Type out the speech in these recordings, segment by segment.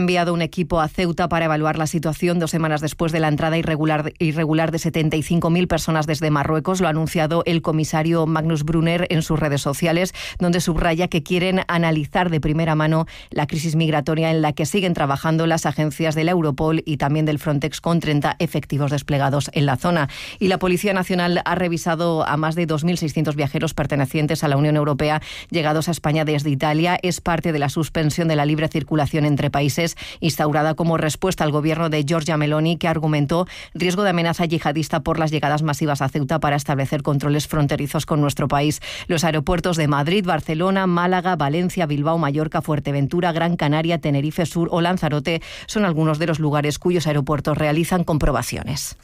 enviado un equipo a Ceuta para evaluar la situación 2 semanas después de la entrada irregular de 75.000 personas desde Marruecos. Lo ha anunciado el comisario Magnus Brunner en sus redes sociales, donde subraya que quieren analizar de primera mano la crisis migratoria en la que siguen trabajando las agencias de la Europol y también del Frontex, con 30 efectivos desplegados en la zona. Y la Policía Nacional ha revisado a más de 2.600 viajeros pertenecientes a la Unión Europea llegados a España desde Italia. Es parte de la suspensión de la libre circulación entre países instaurada como respuesta al gobierno de Giorgia Meloni, que argumentó riesgo de amenaza yihadista por las llegadas masivas a Ceuta para establecer controles fronterizos con nuestro país. Los aeropuertos de Madrid, Barcelona, Málaga, Valencia, Bilbao, Mallorca, Fuerteventura, Gran Canaria, Tenerife Sur o Lanzarote son algunos de los lugares cuyos aeropuertos realizan comprobaciones.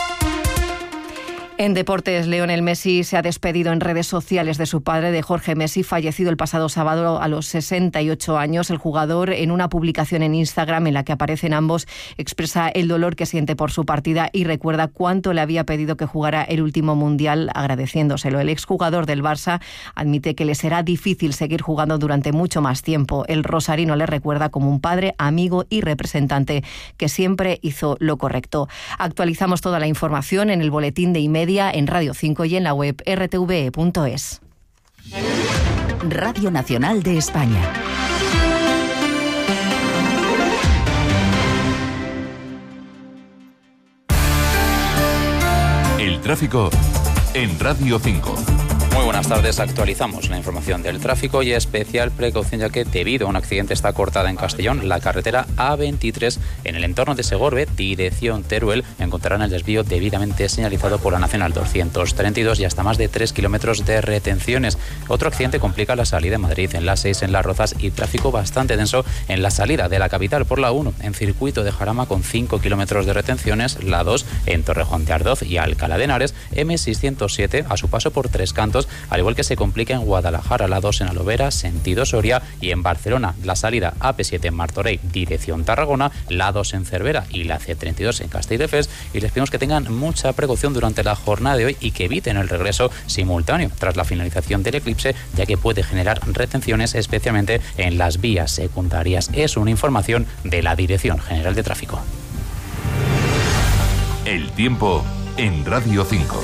En deportes, Lionel Messi se ha despedido en redes sociales de su padre, de Jorge Messi, fallecido el pasado sábado a los 68 años. El jugador, en una publicación en Instagram en la que aparecen ambos, expresa el dolor que siente por su partida y recuerda cuánto le había pedido que jugara el último mundial, agradeciéndoselo. El exjugador del Barça admite que le será difícil seguir jugando durante mucho más tiempo. El rosarino le recuerda como un padre, amigo y representante que siempre hizo lo correcto. Actualizamos toda la información en el boletín de Y-Media, en Radio 5 y en la web rtve.es. Radio Nacional de España. El tráfico en Radio 5. Muy buenas tardes, actualizamos la información del tráfico y especial precaución ya que debido a un accidente está cortada en Castellón la carretera A23 en el entorno de Segorbe, dirección Teruel. Encontrarán el desvío debidamente señalizado por la Nacional 232 y hasta más de 3 kilómetros de retenciones. Otro accidente complica la salida de Madrid en la 6 en Las Rozas y tráfico bastante denso en la salida de la capital por la 1 en circuito de Jarama con 5 kilómetros de retenciones, la 2 en Torrejón de Ardoz y Alcalá de Henares, M607 a su paso por Tres Cantos, al igual que se complica en Guadalajara, la 2 en Alovera, sentido Soria, y en Barcelona, la salida AP7 en Martorell, dirección Tarragona, la 2 en Cervera y la C32 en Castelldefels. Y les pedimos que tengan mucha precaución durante la jornada de hoy y que eviten el regreso simultáneo tras la finalización del eclipse, ya que puede generar retenciones, especialmente en las vías secundarias. Es una información de la Dirección General de Tráfico. El tiempo en Radio 5.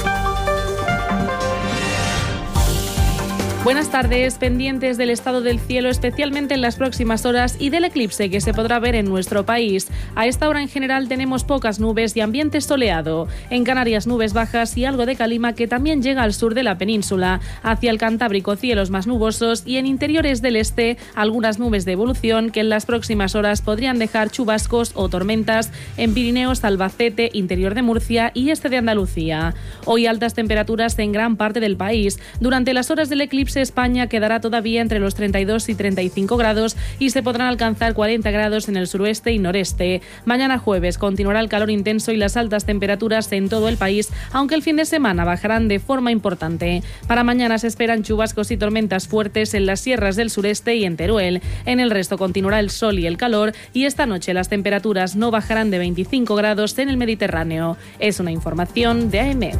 Buenas tardes, pendientes del estado del cielo, especialmente en las próximas horas, y del eclipse que se podrá ver en nuestro país. A esta hora en general tenemos pocas nubes y ambiente soleado. En Canarias, nubes bajas y algo de calima que también llega al sur de la península. Hacia el Cantábrico, cielos más nubosos, y en interiores del este, algunas nubes de evolución que en las próximas horas podrían dejar chubascos o tormentas en Pirineos, Albacete, interior de Murcia y este de Andalucía. Hoy altas temperaturas en gran parte del país. Durante las horas del eclipse, España quedará todavía entre los 32 y 35 grados y se podrán alcanzar 40 grados en el suroeste y noreste. Mañana jueves continuará el calor intenso y las altas temperaturas en todo el país, aunque el fin de semana bajarán de forma importante. Para mañana se esperan chubascos y tormentas fuertes en las sierras del sureste y en Teruel. En el resto continuará el sol y el calor, y esta noche las temperaturas no bajarán de 25 grados en el Mediterráneo. Es una información de AEMET.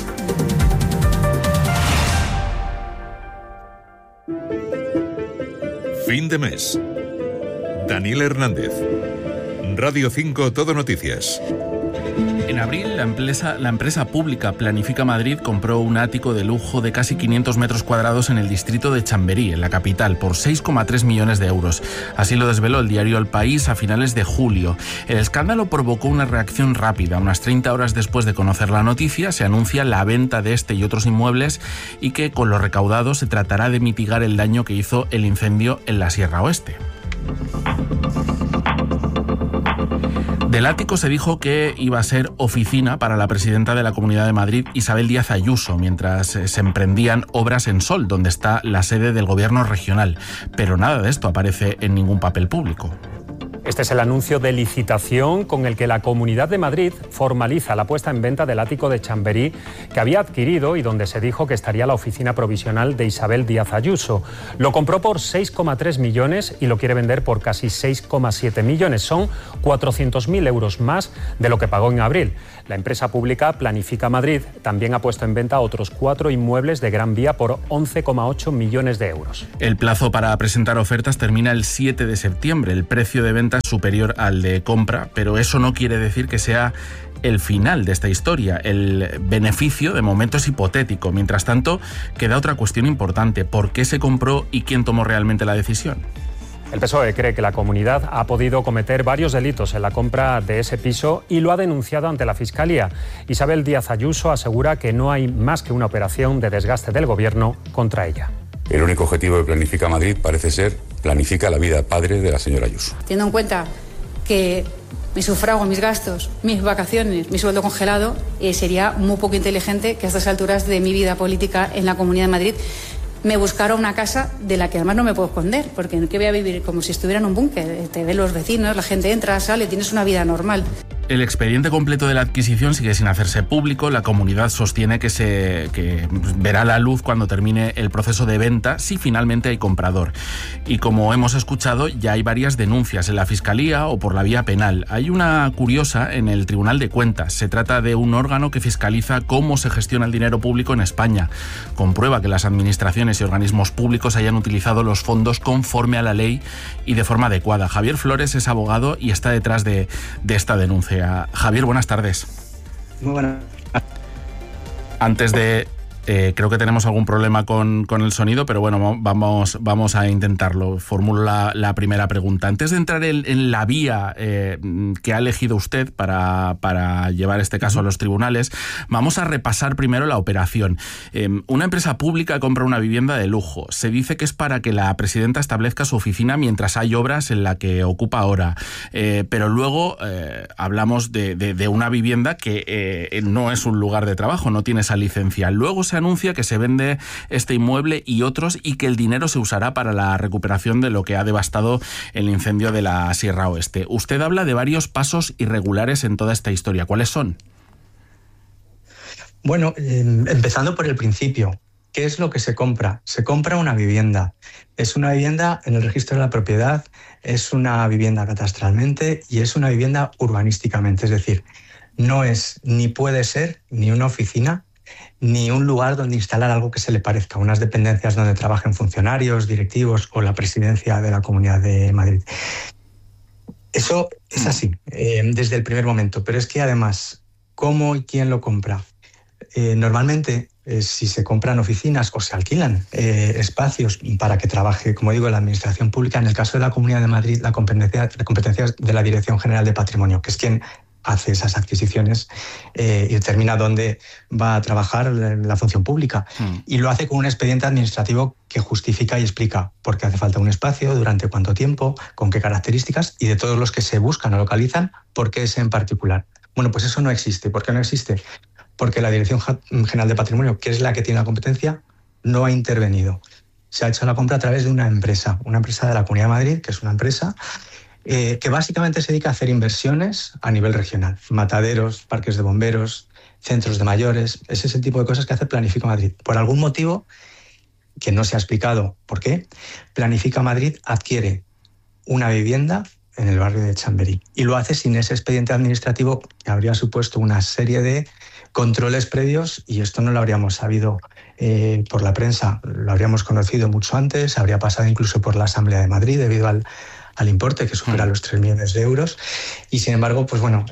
Fin de mes. Daniel Hernández. Radio 5 Todo Noticias. En abril, la empresa pública Planifica Madrid compró un ático de lujo de casi 500 metros cuadrados en el distrito de Chamberí, en la capital, por 6,3 millones de euros. Así lo desveló el diario El País a finales de julio. El escándalo provocó una reacción rápida. Unas 30 horas después de conocer la noticia, se anuncia la venta de este y otros inmuebles y que con lo recaudado se tratará de mitigar el daño que hizo el incendio en la Sierra Oeste. Del ático se dijo que iba a ser oficina para la presidenta de la Comunidad de Madrid, Isabel Díaz Ayuso, mientras se emprendían obras en Sol, donde está la sede del gobierno regional. Pero nada de esto aparece en ningún papel público. Este es el anuncio de licitación con el que la Comunidad de Madrid formaliza la puesta en venta del ático de Chamberí que había adquirido y donde se dijo que estaría la oficina provisional de Isabel Díaz Ayuso. Lo compró por 6,3 millones y lo quiere vender por casi 6,7 millones. Son 400.000 euros más de lo que pagó en abril. La empresa pública Planifica Madrid también ha puesto en venta otros 4 inmuebles de Gran Vía por 11,8 millones de euros. El plazo para presentar ofertas termina el 7 de septiembre. El precio de venta superior al de compra, pero eso no quiere decir que sea el final de esta historia. El beneficio de momento es hipotético. Mientras tanto, queda otra cuestión importante: ¿por qué se compró y quién tomó realmente la decisión? El PSOE cree que la comunidad ha podido cometer varios delitos en la compra de ese piso y lo ha denunciado ante la Fiscalía. Isabel Díaz Ayuso asegura que no hay más que una operación de desgaste del Gobierno contra ella. El único objetivo de Planifica Madrid parece ser planifica la vida padre de la señora Ayuso. Teniendo en cuenta que mi sufrago, mis gastos, mis vacaciones, mi sueldo congelado, sería muy poco inteligente que a estas alturas de mi vida política en la Comunidad de Madrid me buscara una casa de la que además no me puedo esconder, porque ¿en qué voy a vivir? Como si estuviera en un búnker. Te ven los vecinos, la gente entra, sale, tienes una vida normal. El expediente completo de la adquisición sigue sin hacerse público. La comunidad sostiene que verá la luz cuando termine el proceso de venta, si finalmente hay comprador. Y como hemos escuchado, ya hay varias denuncias en la Fiscalía o por la vía penal. Hay una curiosa en el Tribunal de Cuentas. Se trata de un órgano que fiscaliza cómo se gestiona el dinero público en España. Comprueba que las administraciones y organismos públicos hayan utilizado los fondos conforme a la ley y de forma adecuada. Javier Flores es abogado y está detrás de esta denuncia. Javier, buenas tardes. Muy buenas. Antes de... creo que tenemos algún problema con el sonido, pero bueno, vamos a intentarlo. Formulo la primera pregunta. Antes de entrar en la vía que ha elegido usted para llevar este caso a los tribunales, vamos a repasar primero la operación. Una empresa pública compra una vivienda de lujo. Se dice que es para que la presidenta establezca su oficina mientras hay obras en la que ocupa ahora. Pero luego hablamos de una vivienda que no es un lugar de trabajo, no tiene esa licencia. Luego se anuncia que se vende este inmueble y otros y que el dinero se usará para la recuperación de lo que ha devastado el incendio de la Sierra Oeste. Usted habla de varios pasos irregulares en toda esta historia. ¿Cuáles son? Bueno, empezando por el principio. ¿Qué es lo que se compra? Se compra una vivienda. Es una vivienda en el registro de la propiedad, es una vivienda catastralmente y es una vivienda urbanísticamente. Es decir, no es ni puede ser ni una oficina ni un lugar donde instalar algo que se le parezca, unas dependencias donde trabajen funcionarios, directivos o la presidencia de la Comunidad de Madrid. Eso es así, desde el primer momento, pero es que además, ¿cómo y quién lo compra? Normalmente, si se compran oficinas o se alquilan espacios para que trabaje, como digo, la Administración Pública, en el caso de la Comunidad de Madrid, la competencia es de la Dirección General de Patrimonio, que es quien hace esas adquisiciones y determina dónde va a trabajar la función pública. Y lo hace con un expediente administrativo que justifica y explica por qué hace falta un espacio, durante cuánto tiempo, con qué características y de todos los que se buscan o localizan, por qué ese en particular. Bueno, pues eso no existe. ¿Por qué no existe? Porque la Dirección General de Patrimonio, que es la que tiene la competencia, no ha intervenido. Se ha hecho la compra a través de una empresa de la Comunidad de Madrid, que es una empresa que básicamente se dedica a hacer inversiones a nivel regional. Mataderos, parques de bomberos, centros de mayores, es ese tipo de cosas que hace Planifica Madrid. Por algún motivo, que no se ha explicado por qué, Planifica Madrid adquiere una vivienda en el barrio de Chamberí y lo hace sin ese expediente administrativo que habría supuesto una serie de controles previos y esto no lo habríamos sabido por la prensa, lo habríamos conocido mucho antes, habría pasado incluso por la Asamblea de Madrid debido al importe que supera los 3 millones de euros y sin embargo, pues bueno,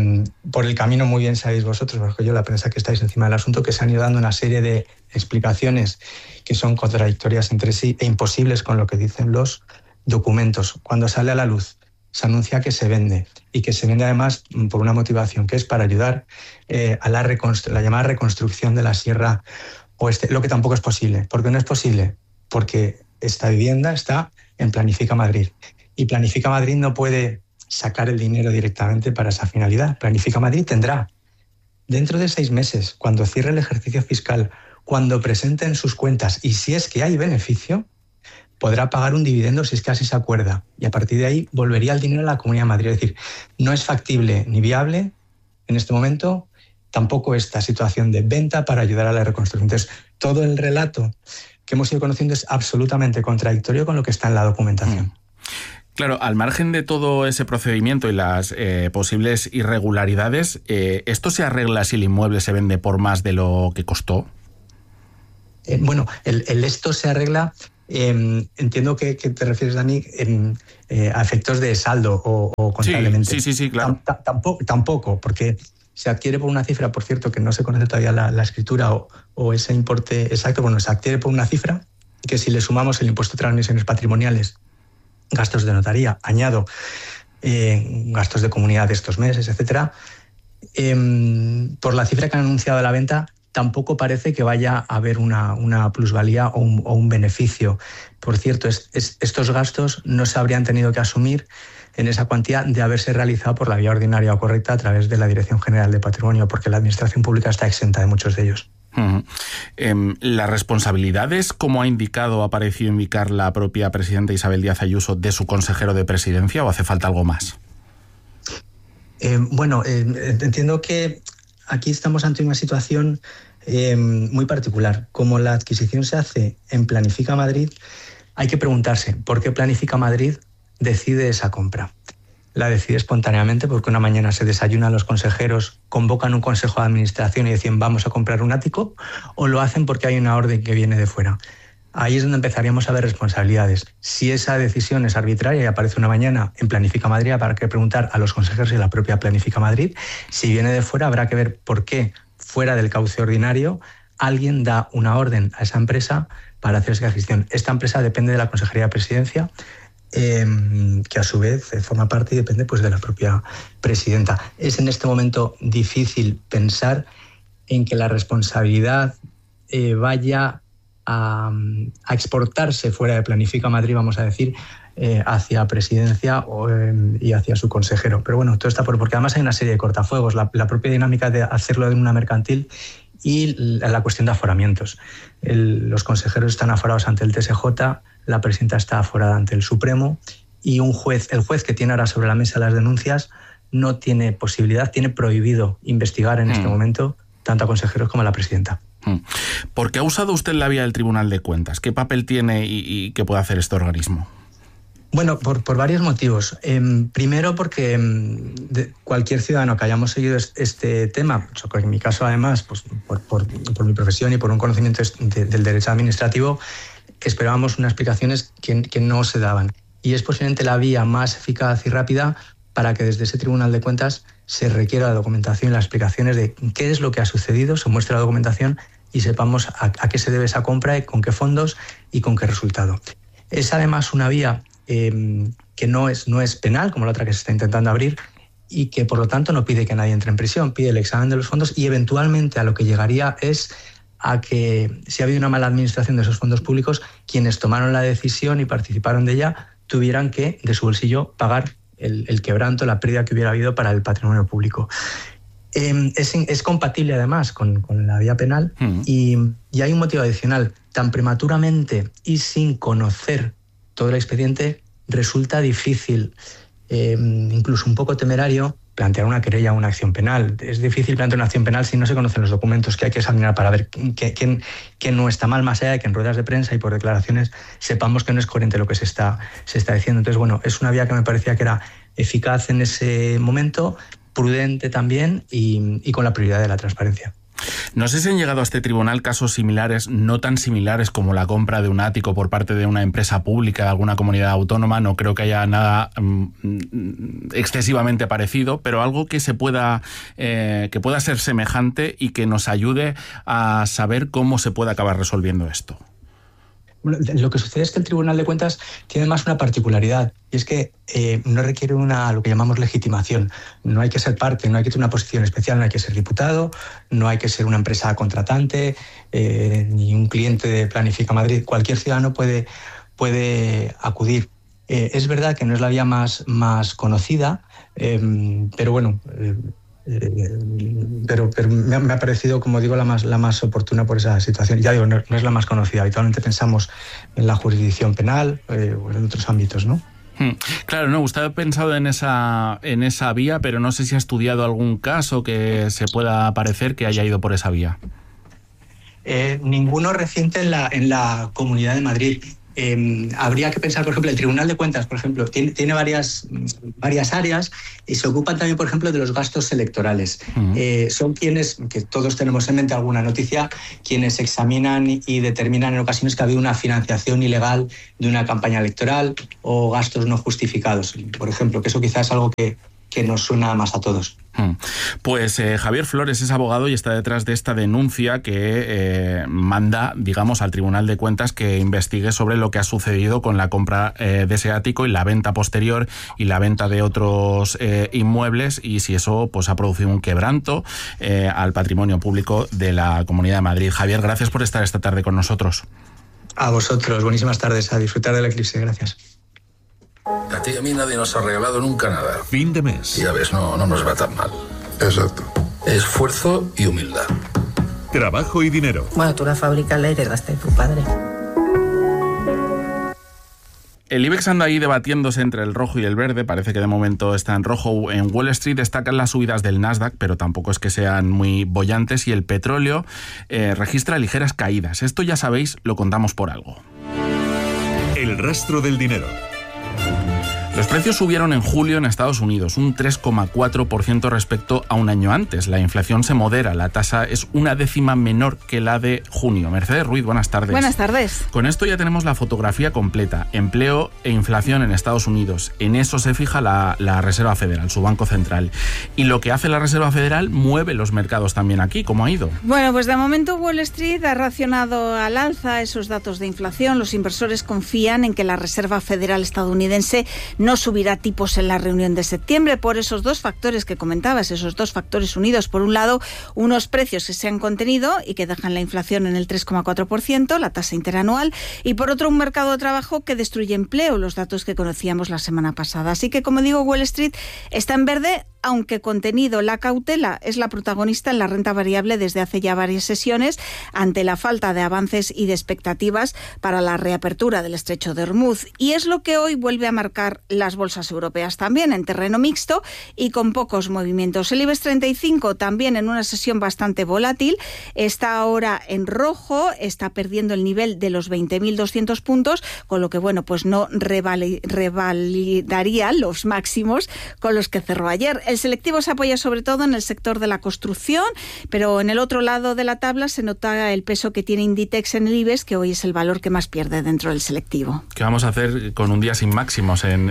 por el camino muy bien sabéis vosotros, porque yo la prensa que estáis encima del asunto, que se han ido dando una serie de explicaciones que son contradictorias entre sí e imposibles con lo que dicen los documentos. Cuando sale a la luz se anuncia que se vende y que se vende además por una motivación que es para ayudar a la llamada reconstrucción de la Sierra Oeste, lo que tampoco es posible. ¿Por qué no es posible? Porque esta vivienda está en Planifica Madrid y Planifica Madrid no puede sacar el dinero directamente para esa finalidad. Planifica Madrid tendrá dentro de 6 meses, cuando cierre el ejercicio fiscal, cuando presenten sus cuentas y si es que hay beneficio, podrá pagar un dividendo si es que así se acuerda y a partir de ahí volvería el dinero a la Comunidad de Madrid. Es decir, no es factible ni viable en este momento tampoco esta situación de venta para ayudar a la reconstrucción. Entonces, todo el relato que hemos ido conociendo es absolutamente contradictorio con lo que está en la documentación. Claro, al margen de todo ese procedimiento y las posibles irregularidades, ¿esto se arregla si el inmueble se vende por más de lo que costó? Bueno, el esto se arregla Entiendo que te refieres, Dani, a efectos de saldo o contablemente. Sí, claro. Tampoco, porque se adquiere por una cifra, por cierto, que no se conoce todavía la escritura o ese importe exacto. Bueno, se adquiere por una cifra que, si le sumamos el impuesto de transmisiones patrimoniales, gastos de notaría, añado gastos de comunidad de estos meses, etcétera, por la cifra que han anunciado de la venta, tampoco parece que vaya a haber una plusvalía o un beneficio. Por cierto, estos gastos no se habrían tenido que asumir en esa cuantía de haberse realizado por la vía ordinaria o correcta a través de la Dirección General de Patrimonio, porque la Administración Pública está exenta de muchos de ellos. ¿Las responsabilidades, como ha indicado, ha parecido indicar la propia presidenta Isabel Díaz Ayuso, de su consejero de presidencia, o hace falta algo más? Entiendo que aquí estamos ante una situación muy particular. Como la adquisición se hace en Planifica Madrid, hay que preguntarse por qué Planifica Madrid decide esa compra. La decide espontáneamente porque una mañana se desayunan los consejeros, convocan un consejo de administración y deciden vamos a comprar un ático, o lo hacen porque hay una orden que viene de fuera. Ahí es donde empezaríamos a ver responsabilidades. Si esa decisión es arbitraria y aparece una mañana en Planifica Madrid, habrá que preguntar a los consejeros y a la propia Planifica Madrid. Si viene de fuera, habrá que ver por qué, fuera del cauce ordinario, alguien da una orden a esa empresa para hacer esa gestión. Esta empresa depende de la Consejería de Presidencia, que a su vez forma parte y depende pues, de la propia presidenta. Es en este momento difícil pensar en que la responsabilidad vaya a exportarse fuera de Planifica Madrid, vamos a decir, hacia presidencia y hacia su consejero. Pero bueno, todo está porque además hay una serie de cortafuegos, la propia dinámica de hacerlo de una mercantil y la cuestión de aforamientos. Los consejeros están aforados ante el TSJ, la presidenta está aforada ante el Supremo y el juez que tiene ahora sobre la mesa las denuncias no tiene posibilidad, tiene prohibido investigar en este momento tanto a consejeros como a la presidenta. ¿Por qué ha usado usted la vía del Tribunal de Cuentas? ¿Qué papel tiene y qué puede hacer este organismo? Bueno, por varios motivos. Primero porque cualquier ciudadano que hayamos seguido este tema, en mi caso además, pues, por mi profesión y por un conocimiento del derecho administrativo, esperábamos unas explicaciones que no se daban. Y es posiblemente la vía más eficaz y rápida para que desde ese Tribunal de Cuentas se requiera la documentación y las explicaciones de qué es lo que ha sucedido, se muestre la documentación y sepamos a qué se debe esa compra y con qué fondos y con qué resultado. Es además una vía que no es penal, como la otra que se está intentando abrir, y que por lo tanto no pide que nadie entre en prisión, pide el examen de los fondos y eventualmente a lo que llegaría es a que, si ha habido una mala administración de esos fondos públicos, quienes tomaron la decisión y participaron de ella tuvieran que, de su bolsillo, pagar el quebranto, la pérdida que hubiera habido para el patrimonio público. Es compatible además con la vía penal y hay un motivo adicional. Tan prematuramente y sin conocer todo el expediente resulta difícil, incluso un poco temerario, plantear una querella o una acción penal. Es difícil plantear una acción penal si no se conocen los documentos que hay que examinar para ver qué no está mal, más allá de que en ruedas de prensa y por declaraciones sepamos que no es coherente lo que se está diciendo. Entonces, bueno, es una vía que me parecía que era eficaz en ese momento, prudente también y con la prioridad de la transparencia. No sé si han llegado a este tribunal casos similares, no tan similares como la compra de un ático por parte de una empresa pública de alguna comunidad autónoma. No creo que haya nada excesivamente parecido, pero algo que pueda ser semejante y que nos ayude a saber cómo se puede acabar resolviendo esto. Bueno, lo que sucede es que el Tribunal de Cuentas tiene más una particularidad, y es que no requiere lo que llamamos legitimación. No hay que ser parte, no hay que tener una posición especial, no hay que ser diputado, no hay que ser una empresa contratante, ni un cliente de Planifica Madrid. Cualquier ciudadano puede acudir. Es verdad que no es la vía más conocida, pero bueno... Pero me ha parecido, como digo, la más oportuna por esa situación. Ya digo, no es la más conocida. Habitualmente pensamos en la jurisdicción penal o en otros ámbitos, ¿no? Claro, no, usted ha pensado en esa vía, pero no sé si ha estudiado algún caso que se pueda parecer que haya ido por esa vía. Ninguno reciente en la Comunidad de Madrid. habría que pensar, por ejemplo, el Tribunal de Cuentas, por ejemplo, tiene varias áreas y se ocupan también, por ejemplo, de los gastos electorales. Son quienes, que todos tenemos en mente alguna noticia, quienes examinan y determinan en ocasiones que ha habido una financiación ilegal de una campaña electoral o gastos no justificados, por ejemplo, que eso quizás es algo que nos suena más a todos. Pues Javier Flores es abogado y está detrás de esta denuncia que manda, digamos, al Tribunal de Cuentas que investigue sobre lo que ha sucedido con la compra de ese ático y la venta posterior y la venta de otros inmuebles, y si eso pues ha producido un quebranto al patrimonio público de la Comunidad de Madrid. Javier, gracias por estar esta tarde con nosotros. A vosotros, buenísimas tardes, a disfrutar del eclipse, gracias. A ti y a mí nadie nos ha regalado nunca nada. Fin de mes. Ya ves, no nos va tan mal. Exacto. Esfuerzo y humildad. Trabajo y dinero. Bueno, tú la fábrica la heredaste de tu padre. El IBEX anda ahí debatiéndose entre el rojo y el verde, parece que de momento está en rojo. En Wall Street destacan las subidas del Nasdaq, pero tampoco es que sean muy bollantes, y el petróleo registra ligeras caídas. Esto ya sabéis, lo contamos por algo. El rastro del dinero. Los precios subieron en julio en Estados Unidos, un 3,4% respecto a un año antes. La inflación se modera, la tasa es una décima menor que la de junio. Mercedes Ruiz, buenas tardes. Buenas tardes. Con esto ya tenemos la fotografía completa. Empleo e inflación en Estados Unidos. En eso se fija la Reserva Federal, su Banco Central. Y lo que hace la Reserva Federal mueve los mercados también aquí. ¿Cómo ha ido? Bueno, pues de momento Wall Street ha racionado al alza esos datos de inflación. Los inversores confían en que la Reserva Federal estadounidense no subirá tipos en la reunión de septiembre por esos dos factores que comentabas, esos dos factores unidos. Por un lado, unos precios que se han contenido y que dejan la inflación en el 3,4%, la tasa interanual, y por otro, un mercado de trabajo que destruye empleo, los datos que conocíamos la semana pasada. Así que, como digo, Wall Street está en verde, aunque contenido. La cautela es la protagonista en la renta variable desde hace ya varias sesiones, ante la falta de avances y de expectativas para la reapertura del estrecho de Hormuz. Y es lo que hoy vuelve a marcar las bolsas europeas también, en terreno mixto y con pocos movimientos. El IBEX 35 también en una sesión bastante volátil, está ahora en rojo, está perdiendo el nivel de los 20.200 puntos, con lo que, bueno, pues no revalidaría los máximos con los que cerró ayer. El selectivo se apoya sobre todo en el sector de la construcción, pero en el otro lado de la tabla se nota el peso que tiene Inditex en el IBEX, que hoy es el valor que más pierde dentro del selectivo. ¿Qué vamos a hacer con un día sin máximos en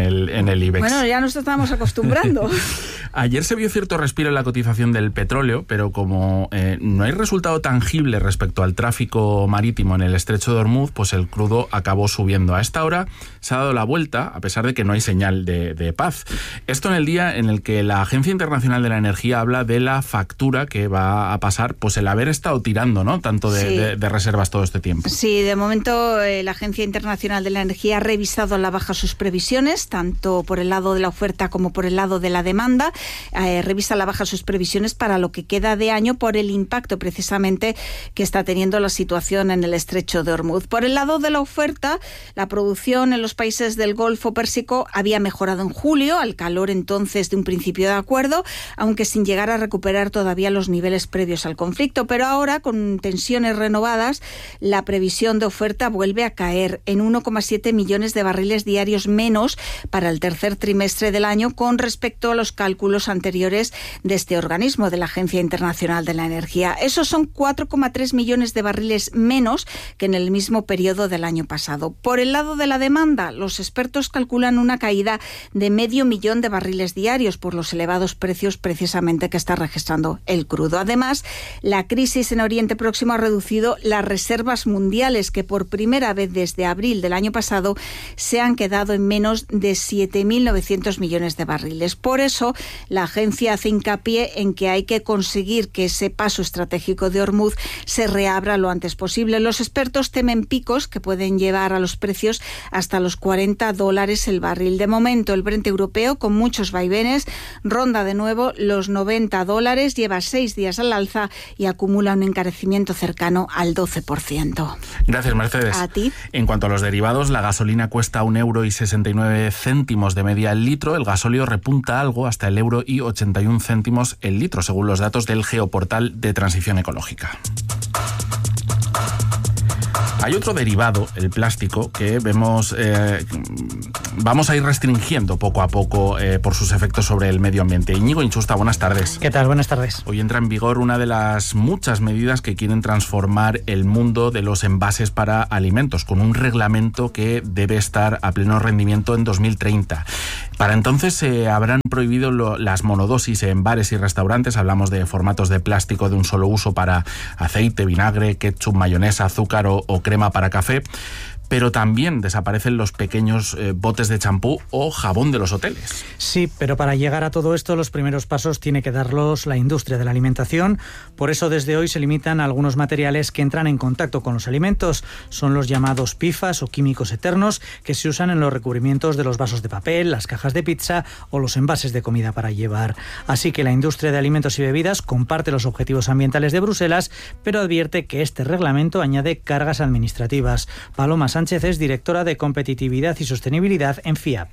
el IBEX? Bueno, ya nos estamos acostumbrando. Ayer se vio cierto respiro en la cotización del petróleo, pero como no hay resultado tangible respecto al tráfico marítimo en el estrecho de Hormuz, pues el crudo acabó subiendo. A esta hora se ha dado la vuelta, a pesar de que no hay señal de paz. Esto en el día en el que la Agencia Internacional de la Energía habla de la factura que va a pasar, pues el haber estado tirando, ¿no?, tanto de reservas todo este tiempo. Sí, de momento la Agencia Internacional de la Energía ha revisado a la baja sus previsiones, tanto por el lado de la oferta como por el lado de la demanda. Revisa a la baja sus previsiones para lo que queda de año por el impacto precisamente que está teniendo la situación en el estrecho de Hormuz. Por el lado de la oferta, la producción en los países del Golfo Pérsico había mejorado en julio, al calor entonces de un principio de acuerdo, aunque sin llegar a recuperar todavía los niveles previos al conflicto. Pero ahora, con tensiones renovadas, la previsión de oferta vuelve a caer en 1,7 millones de barriles diarios menos para el tercer trimestre del año con respecto a los cálculos anteriores de este organismo, de la Agencia Internacional de la Energía. Esos son 4,3 millones de barriles menos que en el mismo periodo del año pasado. Por el lado de la demanda, los expertos calculan una caída de 500.000 de barriles diarios por los elevados precios precisamente que está registrando el crudo. Además, la crisis en Oriente Próximo ha reducido las reservas mundiales, que por primera vez desde abril del año pasado se han quedado en menos de 7.900 millones de barriles. Por eso, la agencia hace hincapié en que hay que conseguir que ese paso estratégico de Hormuz se reabra lo antes posible. Los expertos temen picos que pueden llevar a los precios hasta los $40 el barril. De momento, el Brent europeo, con muchos vaivenes, ronda de nuevo los $90, lleva 6 días al alza y acumula un encarecimiento cercano al 12%. Gracias, Mercedes. A ti. En cuanto a los derivados, la gasolina cuesta €1,69 de media el litro, el gasóleo repunta algo hasta el €1,81 el litro, según los datos del Geoportal de Transición Ecológica. Hay otro derivado, el plástico, que vamos a ir restringiendo poco a poco por sus efectos sobre el medio ambiente. Íñigo Inchusta, buenas tardes. ¿Qué tal? Buenas tardes. Hoy entra en vigor una de las muchas medidas que quieren transformar el mundo de los envases para alimentos, con un reglamento que debe estar a pleno rendimiento en 2030. Para entonces se habrán prohibido las monodosis en bares y restaurantes. Hablamos de formatos de plástico de un solo uso para aceite, vinagre, ketchup, mayonesa, azúcar o crema para café. Pero también desaparecen los pequeños botes de champú o jabón de los hoteles. Sí, pero para llegar a todo esto, los primeros pasos tiene que darlos la industria de la alimentación. Por eso, desde hoy se limitan algunos materiales que entran en contacto con los alimentos. Son los llamados PFAS o químicos eternos, que se usan en los recubrimientos de los vasos de papel, las cajas de pizza o los envases de comida para llevar. Así que la industria de alimentos y bebidas comparte los objetivos ambientales de Bruselas, pero advierte que este reglamento añade cargas administrativas. Paloma Sánchez es directora de Competitividad y Sostenibilidad en FIAP.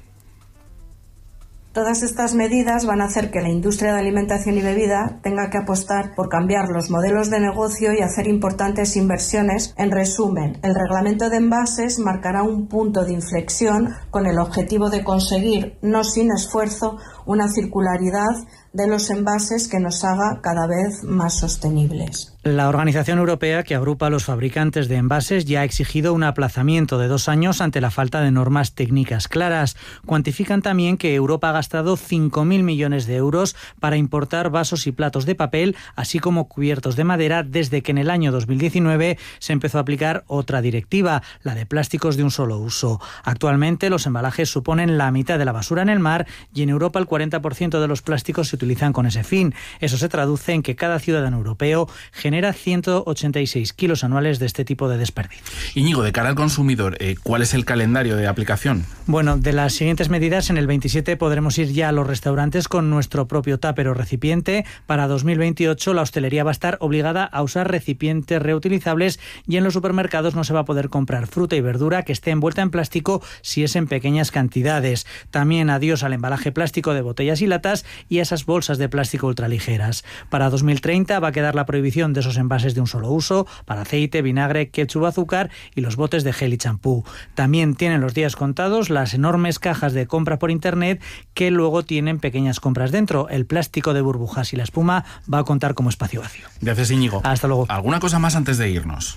Todas estas medidas van a hacer que la industria de alimentación y bebida tenga que apostar por cambiar los modelos de negocio y hacer importantes inversiones. En resumen, el reglamento de envases marcará un punto de inflexión con el objetivo de conseguir, no sin esfuerzo, una circularidad de los envases que nos haga cada vez más sostenibles. La Organización Europea, que agrupa a los fabricantes de envases, ya ha exigido un aplazamiento de 2 años ante la falta de normas técnicas claras. Cuantifican también que Europa ha gastado 5.000 millones de euros para importar vasos y platos de papel, así como cubiertos de madera, desde que en el año 2019 se empezó a aplicar otra directiva, la de plásticos de un solo uso. Actualmente los embalajes suponen la mitad de la basura en el mar y en Europa el 40% de los plásticos se utilizan con ese fin. Eso se traduce en que cada ciudadano europeo genera 186 kilos anuales de este tipo de desperdicio. Íñigo, de cara al consumidor, ¿cuál es el calendario de aplicación? Bueno, de las siguientes medidas, en el 27 podremos ir ya a los restaurantes con nuestro propio tupper o recipiente. Para 2028 la hostelería va a estar obligada a usar recipientes reutilizables y en los supermercados no se va a poder comprar fruta y verdura que esté envuelta en plástico si es en pequeñas cantidades. También adiós al embalaje plástico de botellas y latas y a esas bolsas de plástico ultraligeras. Para 2030 va a quedar la prohibición de esos envases de un solo uso para aceite, vinagre, ketchup, azúcar y los botes de gel y champú. También tienen los días contados las enormes cajas de compra por internet que luego tienen pequeñas compras dentro. El plástico de burbujas y la espuma va a contar como espacio vacío. Gracias, Íñigo. Hasta luego. ¿Alguna cosa más antes de irnos?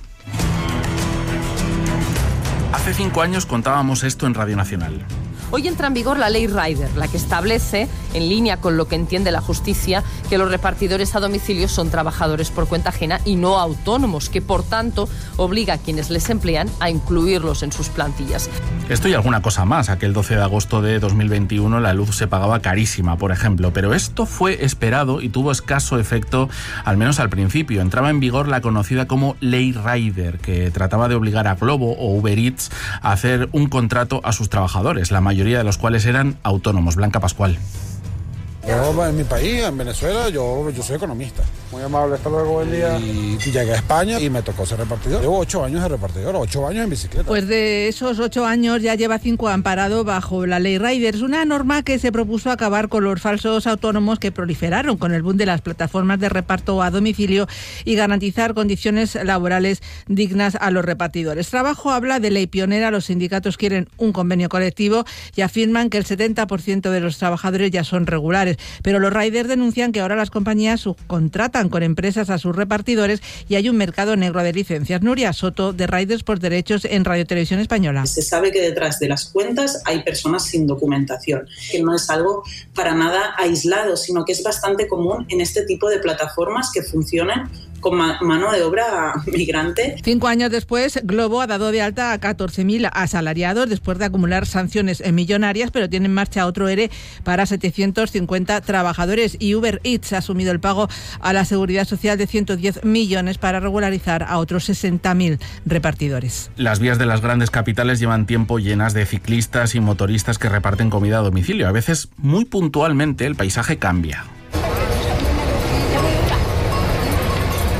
Hace 5 años contábamos esto en Radio Nacional. Hoy entra en vigor la ley Rider, la que establece, en línea con lo que entiende la justicia, que los repartidores a domicilio son trabajadores por cuenta ajena y no autónomos, que por tanto obliga a quienes les emplean a incluirlos en sus plantillas. Esto y alguna cosa más. Aquel 12 de agosto de 2021 la luz se pagaba carísima, por ejemplo, pero esto fue esperado y tuvo escaso efecto, al menos al principio. Entraba en vigor la conocida como ley Rider, que trataba de obligar a Globo o Uber Eats a hacer un contrato a sus trabajadores, la mayoría de los cuales eran autónomos. Blanca Pascual. Yo en mi país, en Venezuela, yo soy economista. Muy amable, hasta luego, buen día. Y llegué a España y me tocó ser repartidor. Llevo 8 años de repartidor, 8 años en bicicleta. Pues de esos 8 años ya lleva 5 amparado bajo la ley Rider. Es una norma que se propuso acabar con los falsos autónomos que proliferaron con el boom de las plataformas de reparto a domicilio y garantizar condiciones laborales dignas a los repartidores. Trabajo habla de ley pionera. Los sindicatos quieren un convenio colectivo y afirman que el 70% de los trabajadores ya son regulares. Pero los riders denuncian que ahora las compañías subcontratan con empresas a sus repartidores y hay un mercado negro de licencias. Nuria Soto, de Riders por Derechos en Radio Televisión Española. Se sabe que detrás de las cuentas hay personas sin documentación, que no es algo para nada aislado, sino que es bastante común en este tipo de plataformas que funcionan con mano de obra migrante. 5 años después, Globo ha dado de alta a 14.000 asalariados después de acumular sanciones millonarias, pero tiene en marcha otro ERE para 750 trabajadores y Uber Eats ha asumido el pago a la Seguridad Social de 110 millones para regularizar a otros 60.000 repartidores. Las vías de las grandes capitales llevan tiempo llenas de ciclistas y motoristas que reparten comida a domicilio. A veces, muy puntualmente, el paisaje cambia.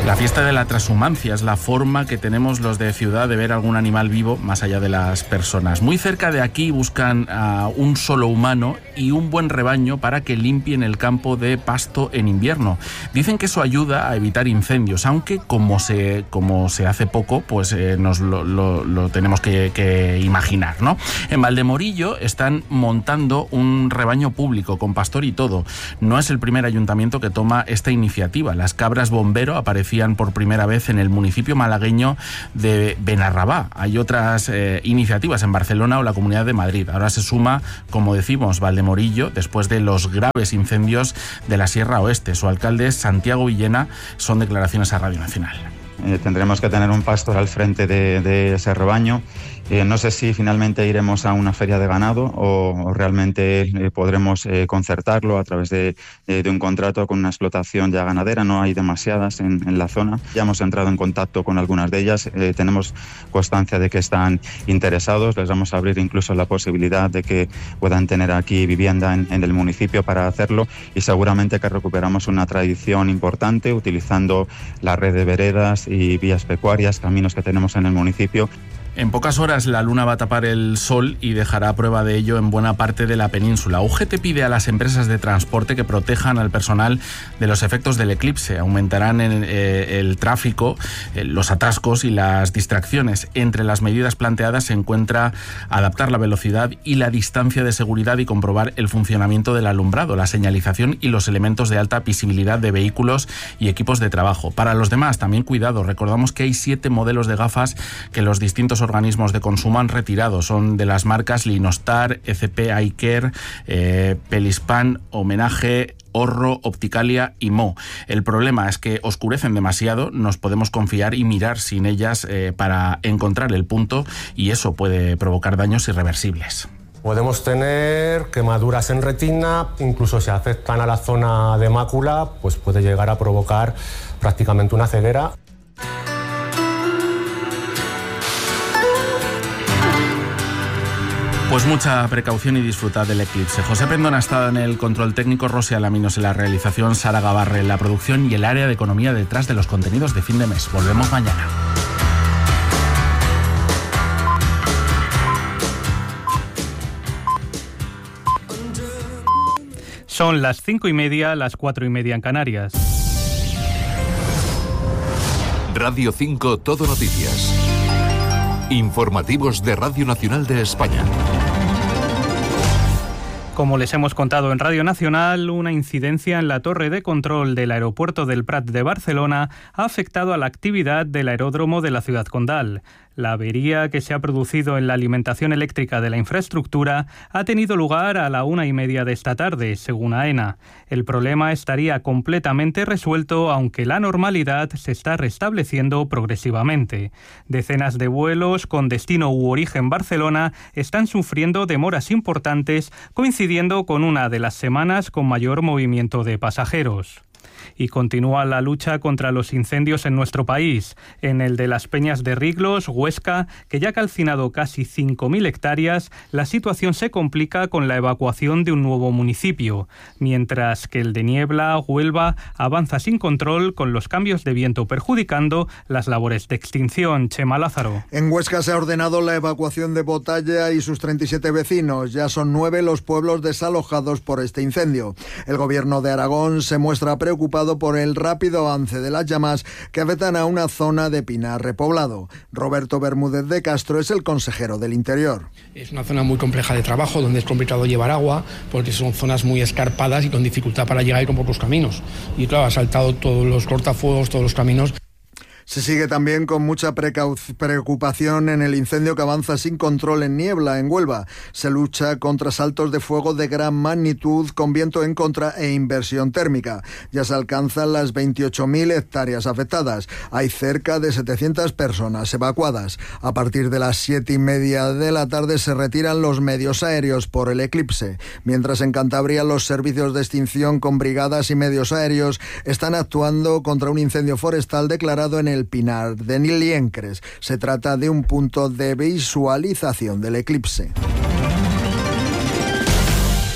La fiesta de la transhumancia es la forma que tenemos los de ciudad de ver algún animal vivo más allá de las personas. Muy cerca de aquí buscan a un solo humano y un buen rebaño para que limpien el campo de pasto en invierno. Dicen que eso ayuda a evitar incendios, aunque como se hace poco, pues nos lo tenemos que imaginar, ¿no? En Valdemorillo están montando un rebaño público con pastor y todo. No es el primer ayuntamiento que toma esta iniciativa. Las cabras bombero aparecían por primera vez en el municipio malagueño de Benarrabá. Hay otras iniciativas en Barcelona o la Comunidad de Madrid. Ahora se suma, como decimos, Valdemorillo, después de los graves incendios de la Sierra Oeste. Su alcalde, Santiago Villena, son declaraciones a Radio Nacional. Tendremos que tener un pastor al frente de ese rebaño. No sé si finalmente iremos a una feria de ganado o realmente podremos concertarlo a través de un contrato con una explotación ya ganadera. No hay demasiadas en la zona. Ya hemos entrado en contacto con algunas de ellas. Tenemos constancia de que están interesados. Les vamos a abrir incluso la posibilidad de que puedan tener aquí vivienda en el municipio para hacerlo, y seguramente que recuperamos una tradición importante utilizando la red de veredas y vías pecuarias, caminos que tenemos en el municipio. En pocas horas la luna va a tapar el sol y dejará prueba de ello en buena parte de la península. UGT pide a las empresas de transporte que protejan al personal de los efectos del eclipse. Aumentarán el tráfico, los atascos y las distracciones. Entre las medidas planteadas se encuentra adaptar la velocidad y la distancia de seguridad y comprobar el funcionamiento del alumbrado, la señalización y los elementos de alta visibilidad de vehículos y equipos de trabajo. Para los demás, también cuidado. Recordamos que hay 7 modelos de gafas que los distintos organismos de consumo han retirado. Son de las marcas Linostar, ECP iCare, Pelispan, Homenaje, Horro, Opticalia y Mo. El problema es que oscurecen demasiado, nos podemos confiar y mirar sin ellas para encontrar el punto, y eso puede provocar daños irreversibles. Podemos tener quemaduras en retina, incluso si afectan a la zona de mácula, pues puede llegar a provocar prácticamente una ceguera. Pues mucha precaución y disfrutad del eclipse. José Pendón ha estado en el control técnico, Rosy Alaminos en la realización, Sara Gavarre en la producción y el área de economía detrás de los contenidos de fin de mes. Volvemos mañana. Son las 5:30, las 4:30 en Canarias. Radio 5 Todo Noticias. Informativos de Radio Nacional de España. Como les hemos contado en Radio Nacional, una incidencia en la torre de control del aeropuerto del Prat de Barcelona ha afectado a la actividad del aeródromo de la ciudad condal. La avería que se ha producido en la alimentación eléctrica de la infraestructura ha tenido lugar a la 1:30 de esta tarde, según AENA. El problema estaría completamente resuelto, aunque la normalidad se está restableciendo progresivamente. Decenas de vuelos con destino u origen Barcelona están sufriendo demoras importantes, coincidiendo con una de las semanas con mayor movimiento de pasajeros. Y continúa la lucha contra los incendios en nuestro país. En el de las Peñas de Riglos, Huesca, que ya ha calcinado casi 5.000 hectáreas, la situación se complica con la evacuación de un nuevo municipio, mientras que el de Niebla, Huelva, avanza sin control con los cambios de viento perjudicando las labores de extinción. Chema Lázaro. En Huesca se ha ordenado la evacuación de Botalla y sus 37 vecinos. Ya son 9 los pueblos desalojados por este incendio. El gobierno de Aragón se muestra preocupado por el rápido avance de las llamas que afectan a una zona de Pinar repoblado. Roberto Bermúdez de Castro es el consejero del Interior. Es una zona muy compleja de trabajo, donde es complicado llevar agua, porque son zonas muy escarpadas y con dificultad para llegar y con pocos caminos. Y claro, ha saltado todos los cortafuegos, todos los caminos. Se sigue también con mucha preocupación en el incendio que avanza sin control en Niebla, en Huelva. Se lucha contra saltos de fuego de gran magnitud con viento en contra e inversión térmica. Ya se alcanzan las 28.000 hectáreas afectadas. Hay cerca de 700 personas evacuadas. A partir de las 7:30 de la tarde se retiran los medios aéreos por el eclipse. Mientras en Cantabria los servicios de extinción con brigadas y medios aéreos están actuando contra un incendio forestal declarado en el Pinar de Liencres. Se trata de un punto de visualización del eclipse.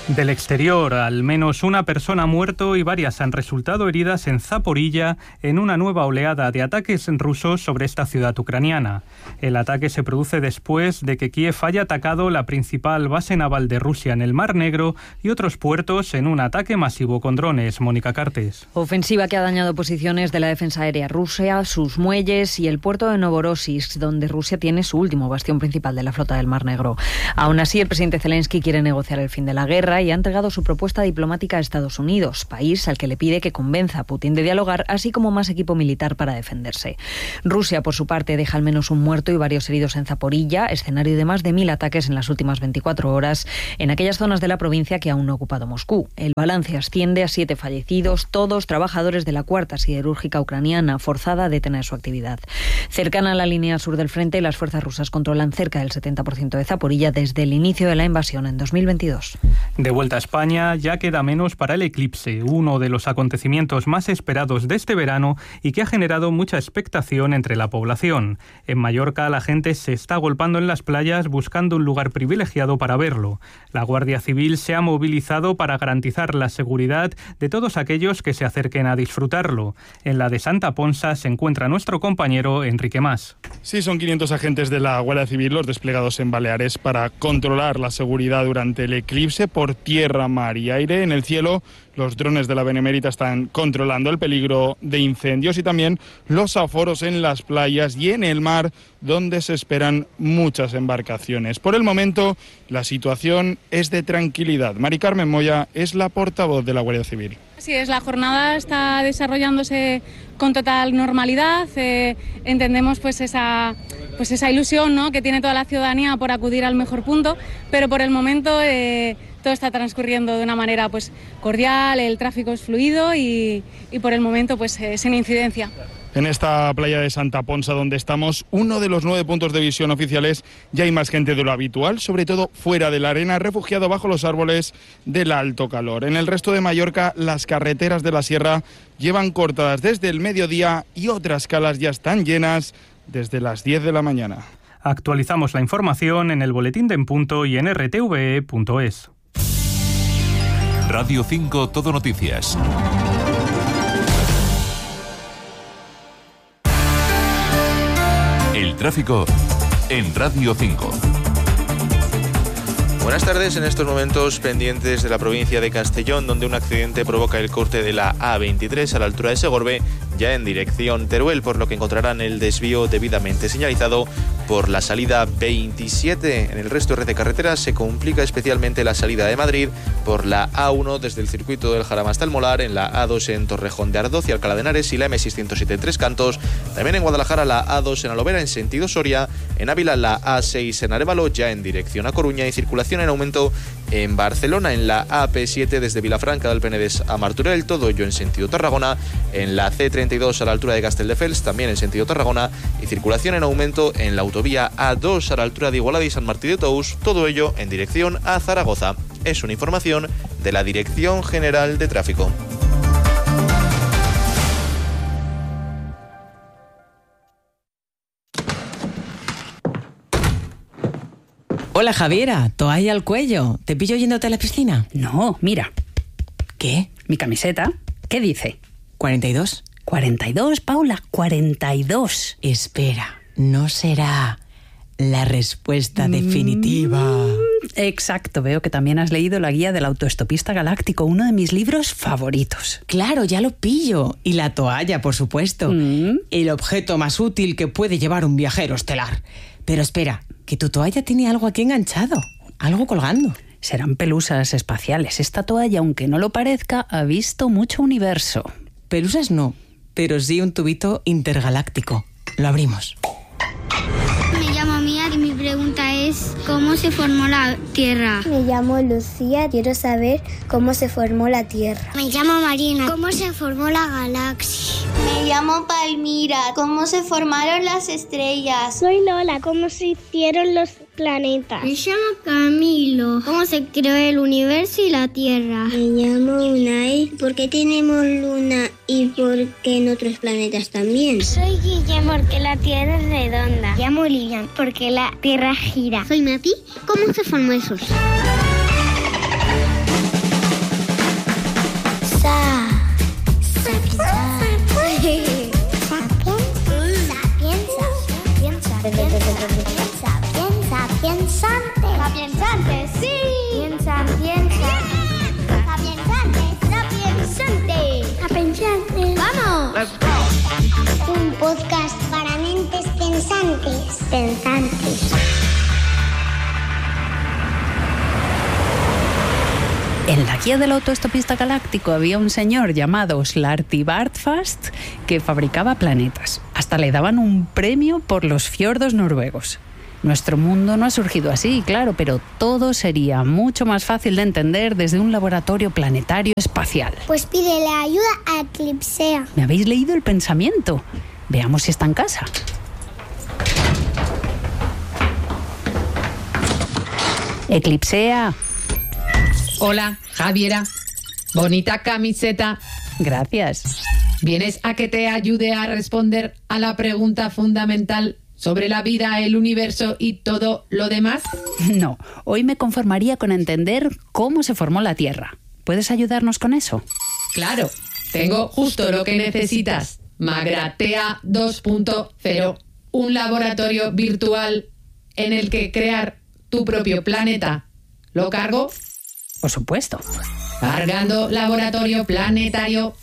Del exterior, al menos una persona ha muerto y varias han resultado heridas en Zaporilla en una nueva oleada de ataques rusos sobre esta ciudad ucraniana. El ataque se produce después de que Kiev haya atacado la principal base naval de Rusia en el Mar Negro y otros puertos en un ataque masivo con drones. Mónica Cartes. Ofensiva que ha dañado posiciones de la defensa aérea rusa, sus muelles y el puerto de Novorossiysk, donde Rusia tiene su último bastión principal de la flota del Mar Negro. Aún así, el presidente Zelensky quiere negociar el fin de la guerra y ha entregado su propuesta diplomática a Estados Unidos, país al que le pide que convenza a Putin de dialogar, así como más equipo militar para defenderse. Rusia, por su parte, deja al menos un muerto y varios heridos en Zaporilla, escenario de más de 1.000 ataques en las últimas 24 horas en aquellas zonas de la provincia que aún no ha ocupado Moscú. El balance asciende a 7 fallecidos, todos trabajadores de la cuarta siderúrgica ucraniana, forzada a detener su actividad. Cercana a la línea sur del frente, las fuerzas rusas controlan cerca del 70% de Zaporilla desde el inicio de la invasión en 2022. De vuelta a España, ya queda menos para el eclipse, uno de los acontecimientos más esperados de este verano y que ha generado mucha expectación entre la población. En Mallorca, la gente se está agolpando en las playas buscando un lugar privilegiado para verlo. La Guardia Civil se ha movilizado para garantizar la seguridad de todos aquellos que se acerquen a disfrutarlo. En la de Santa Ponsa se encuentra nuestro compañero Enrique Mas. Sí, son 500 agentes de la Guardia Civil los desplegados en Baleares para controlar la seguridad durante el eclipse por tierra, mar y aire. En el cielo, los drones de la Benemérita están controlando el peligro de incendios y también los aforos en las playas y en el mar, donde se esperan muchas embarcaciones. Por el momento, la situación es de tranquilidad. Mari Carmen Moya es la portavoz de la Guardia Civil. Así es, la jornada está desarrollándose con total normalidad. Entendemos pues esa ilusión, ¿no?, que tiene toda la ciudadanía por acudir al mejor punto, pero por el momento todo está transcurriendo de una manera pues cordial, el tráfico es fluido y por el momento pues sin incidencia. En esta playa de Santa Ponsa donde estamos, uno de los 9 puntos de visión oficiales, ya hay más gente de lo habitual, sobre todo fuera de la arena, refugiado bajo los árboles del alto calor. En el resto de Mallorca, las carreteras de la sierra llevan cortadas desde el mediodía y otras calas ya están llenas desde las 10 de la mañana. Actualizamos la información en el boletín de En Punto y en rtve.es. Radio 5 Todo Noticias. El tráfico en Radio 5. Buenas tardes, en estos momentos pendientes de la provincia de Castellón, donde un accidente provoca el corte de la A23 a la altura de Segorbe, ya en dirección Teruel, por lo que encontrarán el desvío debidamente señalizado por la salida 27. En el resto de red de carreteras se complica especialmente la salida de Madrid por la A1 desde el circuito del Jarama hasta el Molar, en la A2 en Torrejón de Ardoz y Alcalá de Henares y la M607 en Tres Cantos. También en Guadalajara la A2 en Alovera en sentido Soria, en Ávila la A6 en Arévalo ya en dirección a Coruña y circulación en aumento en Barcelona en la AP7 desde Vilafranca del Penedès a Martorell, todo ello en sentido Tarragona, en la C32 a la altura de Castelldefels también en sentido Tarragona y circulación en aumento en la autovía A2 a la altura de Igualada y San Martí de Tous, todo ello en dirección a Zaragoza. Es una información de la Dirección General de Tráfico. Hola Javiera, toalla al cuello. ¿Te pillo yéndote a la piscina? No, mira. ¿Qué? Mi camiseta. ¿Qué dice? 42. 42, Paula, 42. Espera, no será la respuesta definitiva. Exacto, veo que también has leído la guía del autoestopista galáctico, uno de mis libros favoritos. Claro, ya lo pillo. Y la toalla, por supuesto. El objeto más útil que puede llevar un viajero estelar. Pero espera, que tu toalla tiene algo aquí enganchado, algo colgando. Serán pelusas espaciales. Esta toalla, aunque no lo parezca, ha visto mucho universo. Pelusas no, pero sí un tubito intergaláctico. Lo abrimos. Me llamo Mía y mi pregunta es ¿cómo se formó la Tierra? Me llamo Lucía, quiero saber cómo se formó la Tierra. Me llamo Marina, ¿cómo se formó la galaxia? Me llamo Palmira, ¿cómo se formaron las estrellas? Soy Lola, ¿cómo se hicieron los planetas? Me llamo Camilo, ¿cómo se creó el universo y la Tierra? Me llamo Unai, ¿por qué tenemos luna y por qué en otros planetas también? Soy Guillem, porque la Tierra es redonda. Me llamo Lilian, porque la Tierra gira. Soy Mati, ¿cómo se formó el Sol? pensantes. En la guía del autoestopista galáctico había un señor llamado Slarty Bartfast que fabricaba planetas. Hasta le daban un premio por los fiordos noruegos. Nuestro mundo no ha surgido así, claro, pero todo sería mucho más fácil de entender desde un laboratorio planetario espacial. Pues pídele ayuda a Eclipsea. ¿Me habéis leído el pensamiento? Veamos si está en casa. Eclipsea. Hola, Javiera. Bonita camiseta. Gracias. ¿Vienes a que te ayude a responder a la pregunta fundamental sobre la vida, el universo y todo lo demás? No, hoy me conformaría con entender cómo se formó la Tierra. ¿Puedes ayudarnos con eso? Claro, tengo justo lo que necesitas. Magratea 2.0, un laboratorio virtual en el que crear tu propio planeta. ¿Lo cargo? Por supuesto. Cargando laboratorio planetario.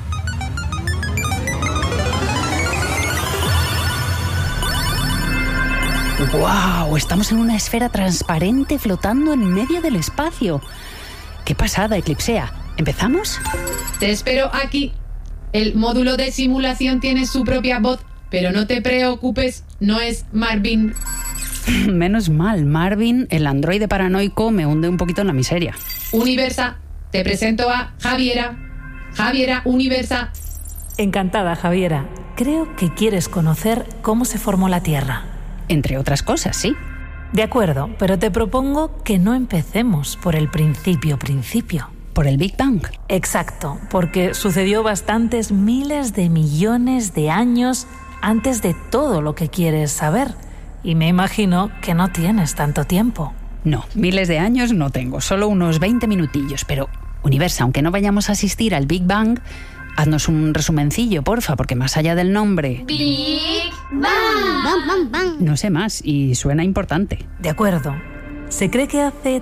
¡Guau! Estamos en una esfera transparente flotando en medio del espacio. ¡Qué pasada, Eclipsea! ¿Empezamos? Te espero aquí. El módulo de simulación tiene su propia voz, pero no te preocupes, no es Marvin. Menos mal, Marvin, el androide paranoico, me hunde un poquito en la miseria. Universa, te presento a Javiera. Javiera, Universa. Encantada, Javiera. Creo que quieres conocer cómo se formó la Tierra. Entre otras cosas, sí. De acuerdo, pero te propongo que no empecemos por el principio. ¿Por el Big Bang? Exacto, porque sucedió bastantes miles de millones de años antes de todo lo que quieres saber. Y me imagino que no tienes tanto tiempo. No, miles de años no tengo, solo unos 20 minutillos. Pero, Universa, aunque no vayamos a asistir al Big Bang, haznos un resumencillo, porfa, porque más allá del nombre... Big Bang. Bang, bang, bang. No sé más y suena importante. De acuerdo. Se cree que hace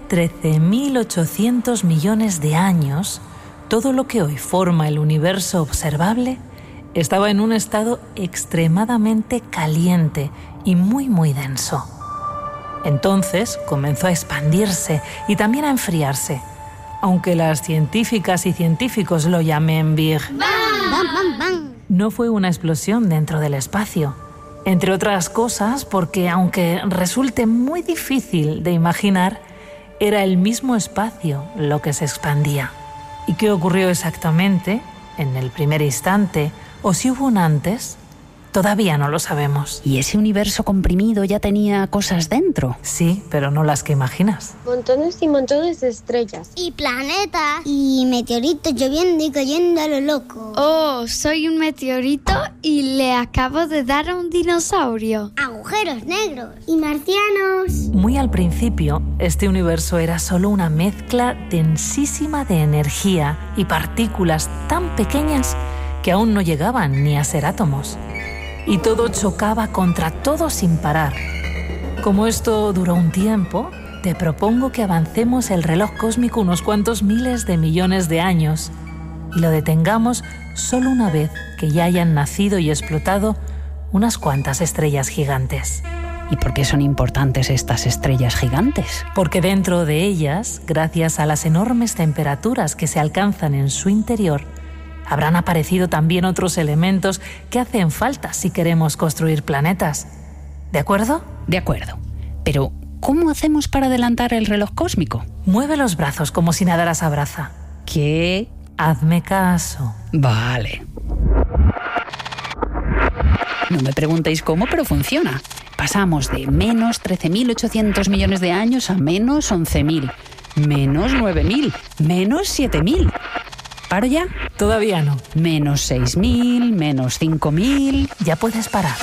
13.800 millones de años, todo lo que hoy forma el universo observable estaba en un estado extremadamente caliente y muy denso. Entonces comenzó a expandirse y también a enfriarse, aunque las científicas y científicos lo llamen Big Bang. Bang, bang, bang. No fue una explosión dentro del espacio, entre otras cosas porque, aunque resulte muy difícil de imaginar, era el mismo espacio lo que se expandía. ¿Y qué ocurrió exactamente en el primer instante, o si hubo un antes? Todavía no lo sabemos. ¿Y ese universo comprimido ya tenía cosas dentro? Sí, pero no las que imaginas. Montones y montones de estrellas. Y planetas. Y meteoritos lloviendo y cayendo a lo loco. Oh, soy un meteorito y le acabo de dar a un dinosaurio. Agujeros negros. Y marcianos. Muy al principio, este universo era solo una mezcla densísima de energía y partículas tan pequeñas que aún no llegaban ni a ser átomos. Y todo chocaba contra todo sin parar. Como esto duró un tiempo, te propongo que avancemos el reloj cósmico unos cuantos miles de millones de años y lo detengamos solo una vez que ya hayan nacido y explotado unas cuantas estrellas gigantes. ¿Y por qué son importantes estas estrellas gigantes? Porque dentro de ellas, gracias a las enormes temperaturas que se alcanzan en su interior, habrán aparecido también otros elementos que hacen falta si queremos construir planetas. ¿De acuerdo? De acuerdo. Pero, ¿cómo hacemos para adelantar el reloj cósmico? Mueve los brazos como si nadaras a braza. ¿Qué? Hazme caso. Vale. No me preguntéis cómo, pero funciona. Pasamos de menos 13.800 millones de años a menos 11.000, menos 9.000, menos 7.000. ¿Paro ya? Todavía no. Menos 6.000, menos 5.000... Ya puedes parar.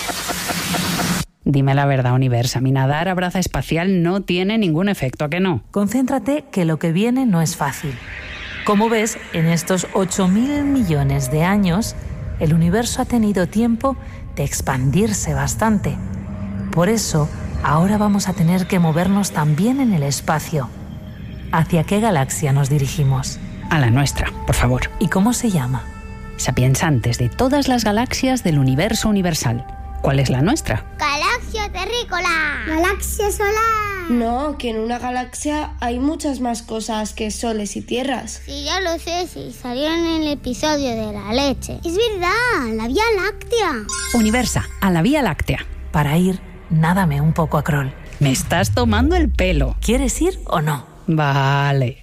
Dime la verdad, Universa, mi nadar a braza espacial no tiene ningún efecto, ¿a que no? Concéntrate que lo que viene no es fácil. Como ves, en estos 8.000 millones de años, el universo ha tenido tiempo de expandirse bastante. Por eso, ahora vamos a tener que movernos también en el espacio. ¿Hacia qué galaxia nos dirigimos? A la nuestra, por favor. ¿Y cómo se llama? Sapiensantes de todas las galaxias del universo universal. ¿Cuál es la nuestra? Galaxia de ¡Terrícola! ¡Galaxia solar! No, que en una galaxia hay muchas más cosas que soles y tierras. Sí, ya lo sé, sí, salió en el episodio de la leche. Es verdad, la Vía Láctea. Universa, a la Vía Láctea. Para ir, nádame un poco a crawl. Me estás tomando el pelo. ¿Quieres ir o no? Vale.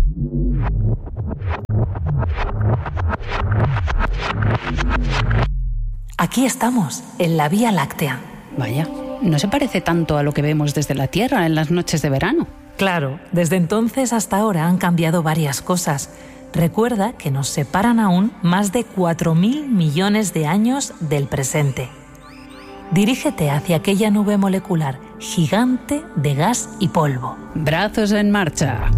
Aquí estamos, en la Vía Láctea. Vaya, no se parece tanto a lo que vemos desde la Tierra en las noches de verano. Claro, desde entonces hasta ahora han cambiado varias cosas. Recuerda que nos separan aún más de 4.000 millones de años del presente. Dirígete hacia aquella nube molecular gigante de gas y polvo. Brazos en marcha.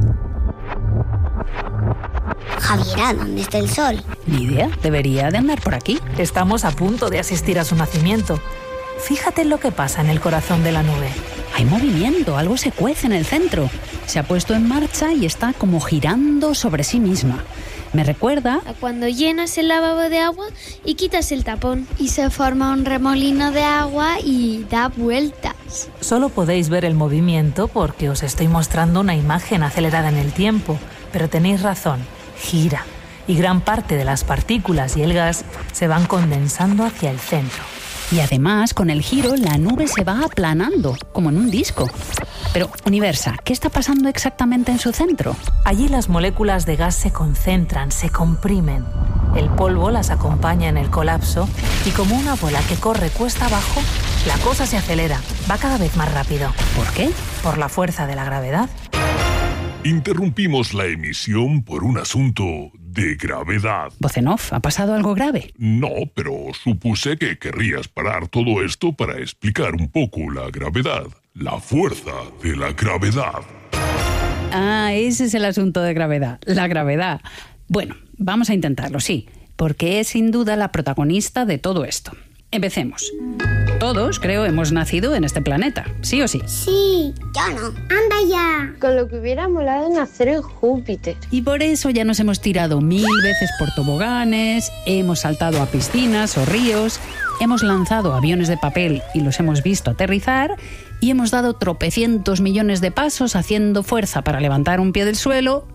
Javiera, ¿dónde está el sol? Ni idea, debería de andar por aquí. Estamos a punto de asistir a su nacimiento. Fíjate en lo que pasa en el corazón de la nube. Hay movimiento, algo se cuece en el centro. Se ha puesto en marcha y está como girando sobre sí misma. Me recuerda a cuando llenas el lavabo de agua y quitas el tapón y se forma un remolino de agua y da vueltas. Solo podéis ver el movimiento porque os estoy mostrando una imagen acelerada en el tiempo, pero tenéis razón, gira, y gran parte de las partículas y el gas se van condensando hacia el centro. Y además, con el giro, la nube se va aplanando, como en un disco. Pero, Universa, ¿qué está pasando exactamente en su centro? Allí las moléculas de gas se concentran, se comprimen. El polvo las acompaña en el colapso y como una bola que corre cuesta abajo, la cosa se acelera, va cada vez más rápido. ¿Por qué? Por la fuerza de la gravedad. Interrumpimos la emisión por un asunto de gravedad. Voz en off, ¿ha pasado algo grave? No, pero supuse que querrías parar todo esto para explicar un poco la gravedad, la fuerza de la gravedad. Ah, ese es el asunto de gravedad, la gravedad. Bueno, vamos a intentarlo, sí, porque es sin duda la protagonista de todo esto. Empecemos. Todos, creo, hemos nacido en este planeta, ¿sí o sí? Sí, yo no. Anda ya. Con lo que hubiera molado nacer en Júpiter. Y por eso ya nos hemos tirado 1000 veces por toboganes, hemos saltado a piscinas o ríos, hemos lanzado aviones de papel y los hemos visto aterrizar, y hemos dado tropecientos millones de pasos haciendo fuerza para levantar un pie del suelo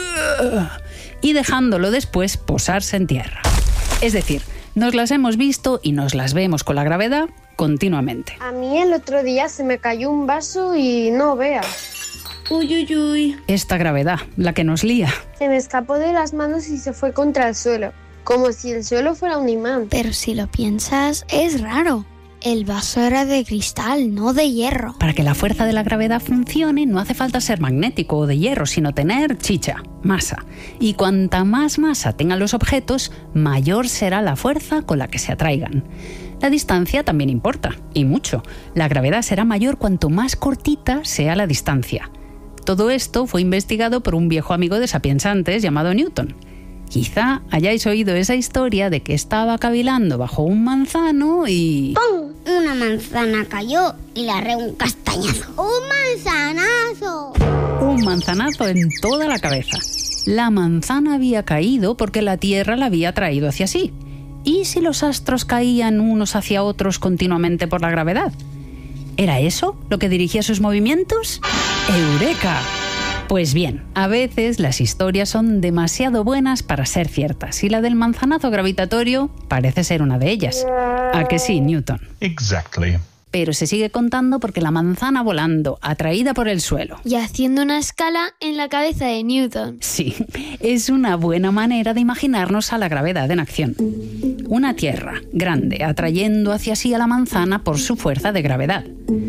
y dejándolo después posarse en tierra. Es decir, nos las hemos visto y nos las vemos con la gravedad continuamente. A mí el otro día se me cayó un vaso y no veas. Uy, uy, uy. Esta gravedad, la que nos lía. Se me escapó de las manos y se fue contra el suelo, como si el suelo fuera un imán. Pero si lo piensas, es raro. El vaso era de cristal, no de hierro. Para que la fuerza de la gravedad funcione no hace falta ser magnético o de hierro, sino tener chicha, masa. Y cuanta más masa tengan los objetos, mayor será la fuerza con la que se atraigan. La distancia también importa, y mucho. La gravedad será mayor cuanto más cortita sea la distancia. Todo esto fue investigado por un viejo amigo de Sapiens antes llamado Newton. Quizá hayáis oído esa historia de que estaba cavilando bajo un manzano y... ¡pum! Una manzana cayó y le arreó un castañazo. ¡Un manzanazo! Un manzanazo en toda la cabeza. La manzana había caído porque la Tierra la había traído hacia sí. ¿Y si los astros caían unos hacia otros continuamente por la gravedad? ¿Era eso lo que dirigía sus movimientos? ¡Eureka! Pues bien, a veces las historias son demasiado buenas para ser ciertas y la del manzanazo gravitatorio parece ser una de ellas. ¿A que sí, Newton? Exactly. Pero se sigue contando porque la manzana volando, atraída por el suelo. Y haciendo una escala en la cabeza de Newton. Sí, es una buena manera de imaginarnos a la gravedad en acción. Una Tierra grande atrayendo hacia sí a la manzana por su fuerza de gravedad.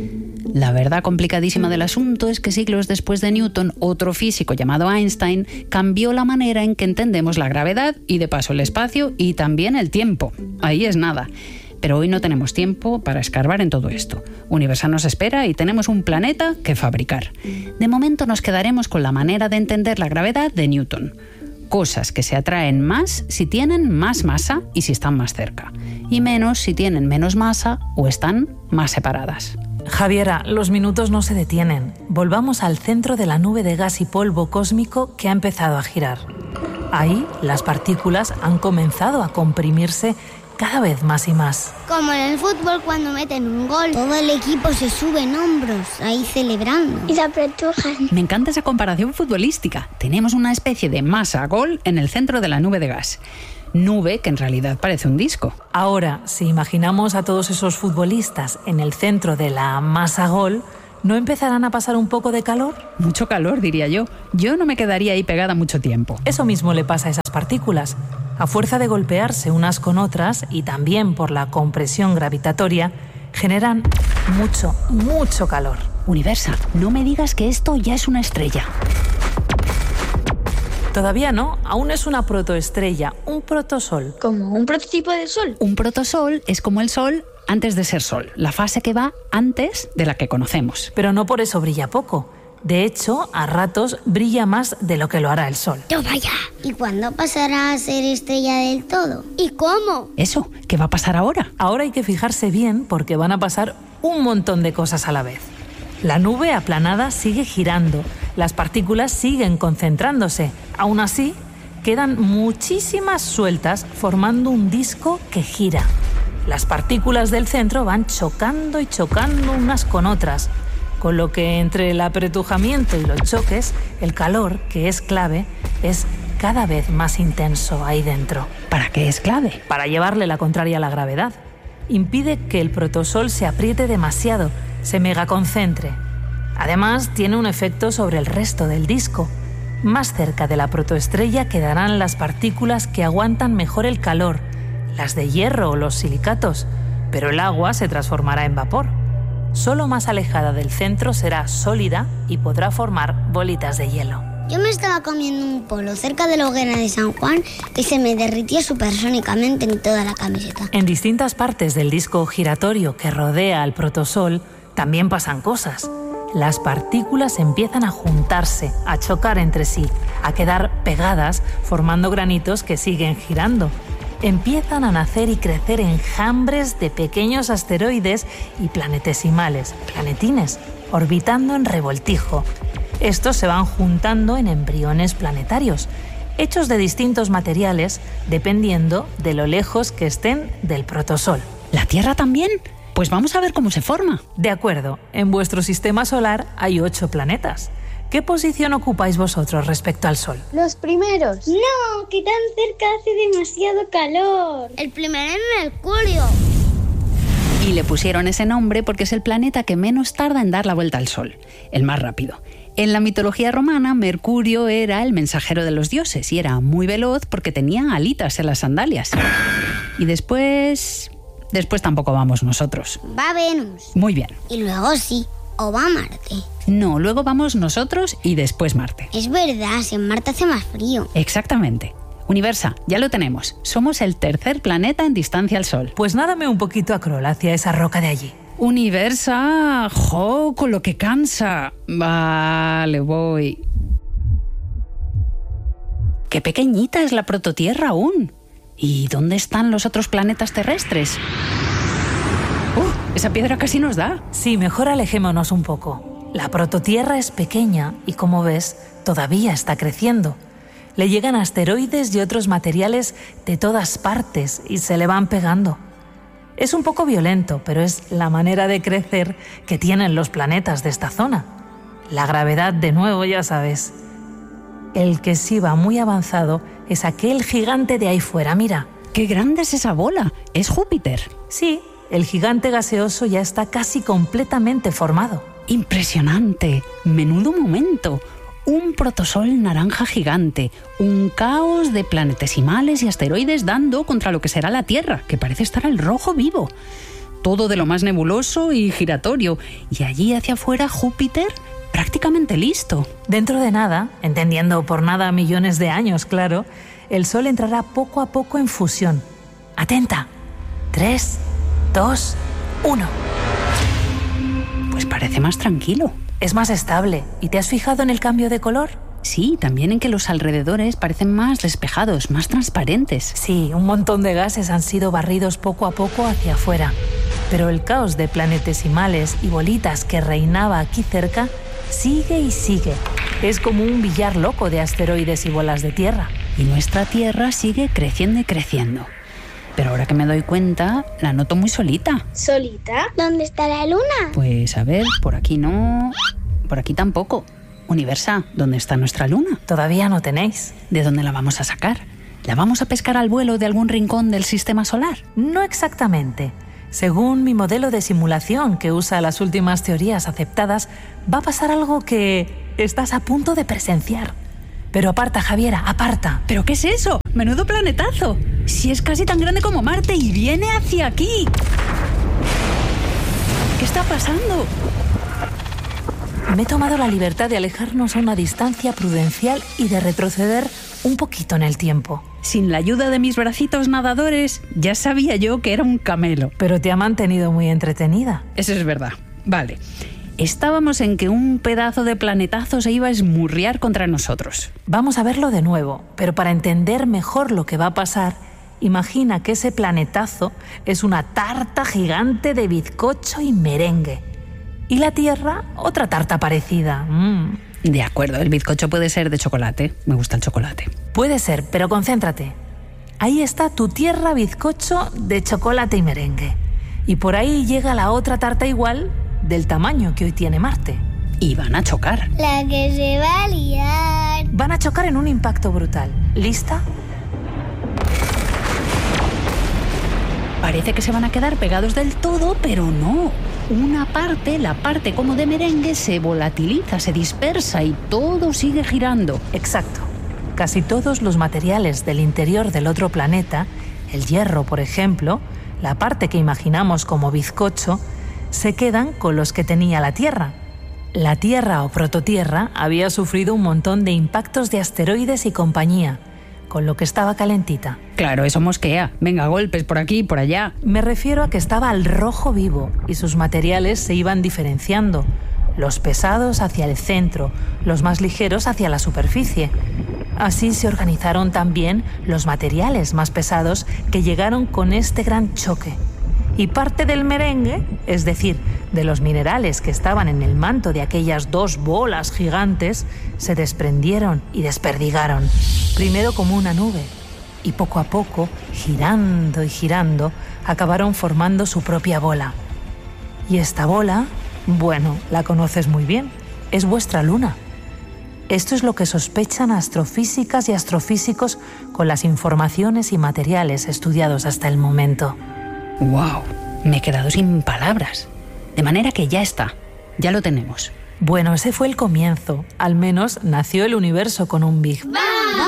La verdad complicadísima del asunto es que siglos después de Newton, otro físico llamado Einstein cambió la manera en que entendemos la gravedad y de paso el espacio y también el tiempo. Ahí es nada. Pero hoy no tenemos tiempo para escarbar en todo esto. Universa nos espera y tenemos un planeta que fabricar. De momento nos quedaremos con la manera de entender la gravedad de Newton. Cosas que se atraen más si tienen más masa y si están más cerca. Y menos si tienen menos masa o están más separadas. Javiera, los minutos no se detienen. Volvamos al centro de la nube de gas y polvo cósmico que ha empezado a girar. Ahí, las partículas han comenzado a comprimirse cada vez más y más. Como en el fútbol cuando meten un gol, todo el equipo se sube en hombros, ahí celebrando. Y se apretujan. Me encanta esa comparación futbolística. Tenemos una especie de masa gol en el centro de la nube de gas. Nube que en realidad parece un disco. Ahora, si imaginamos a todos esos futbolistas en el centro de la masa gol, ¿no empezarán a pasar un poco de calor? Mucho calor, diría yo. Yo no me quedaría ahí pegada mucho tiempo. Eso mismo le pasa a esas partículas. A fuerza de golpearse unas con otras y también por la compresión gravitatoria, generan mucho calor. Universa, no me digas que esto ya es una estrella. Todavía no, aún es una protoestrella, un protosol. ¿Como un prototipo de sol? Un protosol es como el sol antes de ser sol, la fase que va antes de la que conocemos. Pero no por eso brilla poco. De hecho, a ratos brilla más de lo que lo hará el sol. ¡Yo vaya! ¿Y cuándo pasará a ser estrella del todo? ¿Y cómo? Eso, ¿qué va a pasar ahora? Ahora hay que fijarse bien porque van a pasar un montón de cosas a la vez. La nube aplanada sigue girando, las partículas siguen concentrándose. Aún así, quedan muchísimas sueltas formando un disco que gira. Las partículas del centro van chocando y chocando unas con otras, con lo que entre el apretujamiento y los choques, el calor, que es clave, es cada vez más intenso ahí dentro. ¿Para qué es clave? Para llevarle la contraria a la gravedad. Impide que el protosol se apriete demasiado, se megaconcentre. Además, tiene un efecto sobre el resto del disco. Más cerca de la protoestrella quedarán las partículas que aguantan mejor el calor, las de hierro o los silicatos, pero el agua se transformará en vapor. Solo más alejada del centro será sólida y podrá formar bolitas de hielo. Yo me estaba comiendo un polo cerca de la hoguera de San Juan y se me derritía supersónicamente en toda la camiseta. En distintas partes del disco giratorio que rodea al protosol también pasan cosas. Las partículas empiezan a juntarse, a chocar entre sí, a quedar pegadas, formando granitos que siguen girando. Empiezan a nacer y crecer enjambres de pequeños asteroides y planetesimales, planetines, orbitando en revoltijo. Estos se van juntando en embriones planetarios, hechos de distintos materiales, dependiendo de lo lejos que estén del protosol. ¿La Tierra también? Pues vamos a ver cómo se forma. De acuerdo, en vuestro sistema solar hay 8 planetas. ¿Qué posición ocupáis vosotros respecto al Sol? Los primeros. No, que tan cerca hace demasiado calor. El primero es Mercurio. Y le pusieron ese nombre porque es el planeta que menos tarda en dar la vuelta al Sol, el más rápido. En la mitología romana, Mercurio era el mensajero de los dioses y era muy veloz porque tenía alitas en las sandalias. Y después tampoco vamos nosotros. Va Venus. Muy bien. Y luego sí, o va Marte. No, luego vamos nosotros y después Marte. Es verdad, si en Marte hace más frío. Exactamente. Universa, ya lo tenemos. Somos el tercer planeta en distancia al Sol. Pues nádame un poquito a crawl hacia esa roca de allí. Universa, ¡jo! Con lo que cansa. Vale, voy. Qué pequeñita es la prototierra aún. ¿Y dónde están los otros planetas terrestres? Esa piedra casi nos da. Sí, mejor alejémonos un poco. La prototierra es pequeña y, como ves, todavía está creciendo. Le llegan asteroides y otros materiales de todas partes y se le van pegando. Es un poco violento, pero es la manera de crecer que tienen los planetas de esta zona. La gravedad, de nuevo, ya sabes. El que sí va muy avanzado es aquel gigante de ahí fuera, mira. ¡Qué grande es esa bola! ¿Es Júpiter? Sí, el gigante gaseoso ya está casi completamente formado. ¡Impresionante! ¡Menudo momento! Un protosol naranja gigante, un caos de planetesimales y asteroides dando contra lo que será la Tierra, que parece estar al rojo vivo. Todo de lo más nebuloso y giratorio. Y allí hacia afuera Júpiter prácticamente listo. Dentro de nada, entendiendo por nada millones de años, claro, el Sol entrará poco a poco en fusión. Atenta. 3, 2, 1. Pues parece más tranquilo. Es más estable. ¿Y te has fijado en el cambio de color? Sí, también en que los alrededores parecen más despejados, más transparentes. Sí, un montón de gases han sido barridos poco a poco hacia afuera. Pero el caos de planetesimales y bolitas que reinaba aquí cerca sigue y sigue. Es como un billar loco de asteroides y bolas de tierra. Y nuestra Tierra sigue creciendo y creciendo. Pero ahora que me doy cuenta, la noto muy solita. ¿Solita? ¿Dónde está la luna? Pues a ver, por aquí no, por aquí tampoco. Universa, ¿dónde está nuestra luna? Todavía no tenéis. ¿De dónde la vamos a sacar? ¿La vamos a pescar al vuelo de algún rincón del sistema solar? No exactamente. Según mi modelo de simulación que usa las últimas teorías aceptadas, va a pasar algo que estás a punto de presenciar. Pero aparta, Javiera, aparta. ¿Pero qué es eso? ¡Menudo planetazo! Si es casi tan grande como Marte y viene hacia aquí. ¿Qué está pasando? Me he tomado la libertad de alejarnos a una distancia prudencial y de retroceder un poquito en el tiempo. Sin la ayuda de mis bracitos nadadores, ya sabía yo que era un camelo. Pero te ha mantenido muy entretenida. Eso es verdad. Vale. Estábamos en que un pedazo de planetazo se iba a esmurriar contra nosotros. Vamos a verlo de nuevo, pero para entender mejor lo que va a pasar, imagina que ese planetazo es una tarta gigante de bizcocho y merengue. Y la Tierra, otra tarta parecida. De acuerdo, el bizcocho puede ser de chocolate. Me gusta el chocolate. Puede ser, pero concéntrate. Ahí está tu Tierra bizcocho de chocolate y merengue. Y por ahí llega la otra tarta igual, del tamaño que hoy tiene Marte. Y van a chocar. La que se va a liar. Van a chocar en un impacto brutal. ¿Lista? Parece que se van a quedar pegados del todo, pero no. Una parte, la parte como de merengue, se volatiliza, se dispersa y todo sigue girando. Exacto. Casi todos los materiales del interior del otro planeta, el hierro, por ejemplo, la parte que imaginamos como bizcocho, se quedan con los que tenía la Tierra. La Tierra o prototierra había sufrido un montón de impactos de asteroides y compañía, con lo que estaba calentita. Claro, eso mosquea. Venga, golpes por aquí y por allá. Me refiero a que estaba al rojo vivo y sus materiales se iban diferenciando. Los pesados hacia el centro, los más ligeros hacia la superficie. Así se organizaron también los materiales más pesados que llegaron con este gran choque. Y parte del merengue, es decir, de los minerales que estaban en el manto de aquellas dos bolas gigantes, se desprendieron y desperdigaron, primero como una nube, y poco a poco, girando y girando, acabaron formando su propia bola. Y esta bola, bueno, la conoces muy bien, es vuestra luna. Esto es lo que sospechan astrofísicas y astrofísicos con las informaciones y materiales estudiados hasta el momento. ¡Wow! Me he quedado sin palabras. De manera que ya está. Ya lo tenemos. Bueno, ese fue el comienzo. Al menos nació el universo con un Big Bang.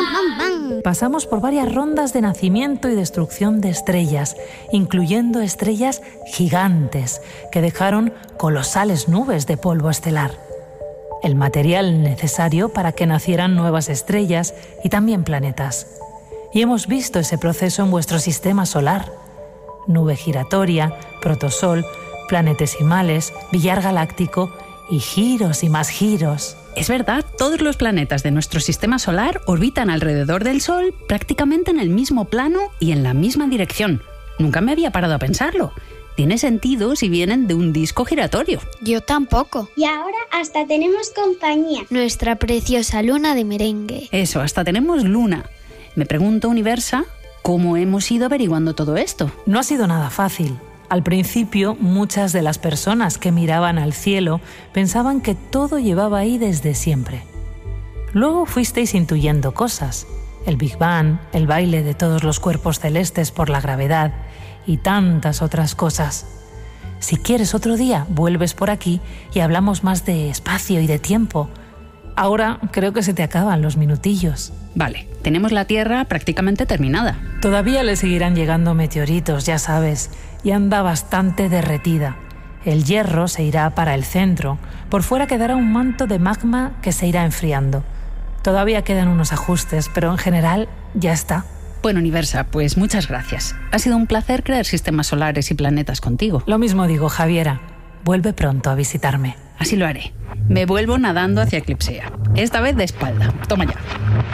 Pasamos por varias rondas de nacimiento y destrucción de estrellas, incluyendo estrellas gigantes que dejaron colosales nubes de polvo estelar. El material necesario para que nacieran nuevas estrellas y también planetas. Y hemos visto ese proceso en vuestro sistema solar. Nube giratoria, protosol, planetesimales, billar galáctico y giros y más giros. Es verdad, todos los planetas de nuestro sistema solar orbitan alrededor del Sol prácticamente en el mismo plano y en la misma dirección. Nunca me había parado a pensarlo. Tiene sentido si vienen de un disco giratorio. Yo tampoco. Y ahora hasta tenemos compañía. Nuestra preciosa luna de merengue. Eso, hasta tenemos luna. Me pregunto, Universa, ¿cómo hemos ido averiguando todo esto? No ha sido nada fácil. Al principio, muchas de las personas que miraban al cielo pensaban que todo llevaba ahí desde siempre. Luego fuisteis intuyendo cosas. El Big Bang, el baile de todos los cuerpos celestes por la gravedad y tantas otras cosas. Si quieres otro día, vuelves por aquí y hablamos más de espacio y de tiempo. Ahora creo que se te acaban los minutillos. Vale, tenemos la Tierra prácticamente terminada. Todavía le seguirán llegando meteoritos, ya sabes, y anda bastante derretida. El hierro se irá para el centro. Por fuera quedará un manto de magma que se irá enfriando. Todavía quedan unos ajustes, pero en general ya está. Bueno, Universa, pues muchas gracias. Ha sido un placer crear sistemas solares y planetas contigo. Lo mismo digo, Javiera. Vuelve pronto a visitarme. Así lo haré. Me vuelvo nadando hacia Eclipsea. Esta vez de espalda. Toma ya.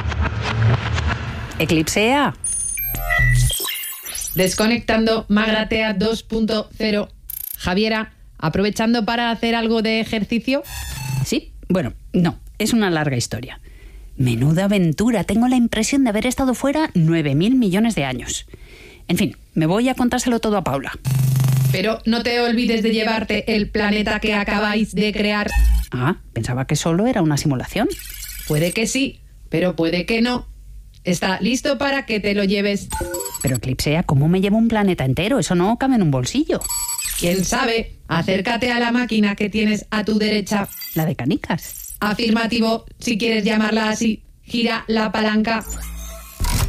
Eclipsea. Desconectando Magratea 2.0. Javiera, ¿aprovechando para hacer algo de ejercicio? Sí, bueno, no, es una larga historia. Menuda aventura, tengo la impresión de haber estado fuera 9.000 millones de años. En fin, me voy a contárselo todo a Paula. Pero no te olvides de llevarte el planeta que acabáis de crear. Ah, pensaba que solo era una simulación. Puede que sí, pero puede que no. Está listo para que te lo lleves. Pero Eclipsea, ¿cómo me llevo un planeta entero? Eso no cabe en un bolsillo. ¿Quién sabe? Acércate a la máquina que tienes a tu derecha. ¿La de canicas? Afirmativo, si quieres llamarla así. Gira la palanca.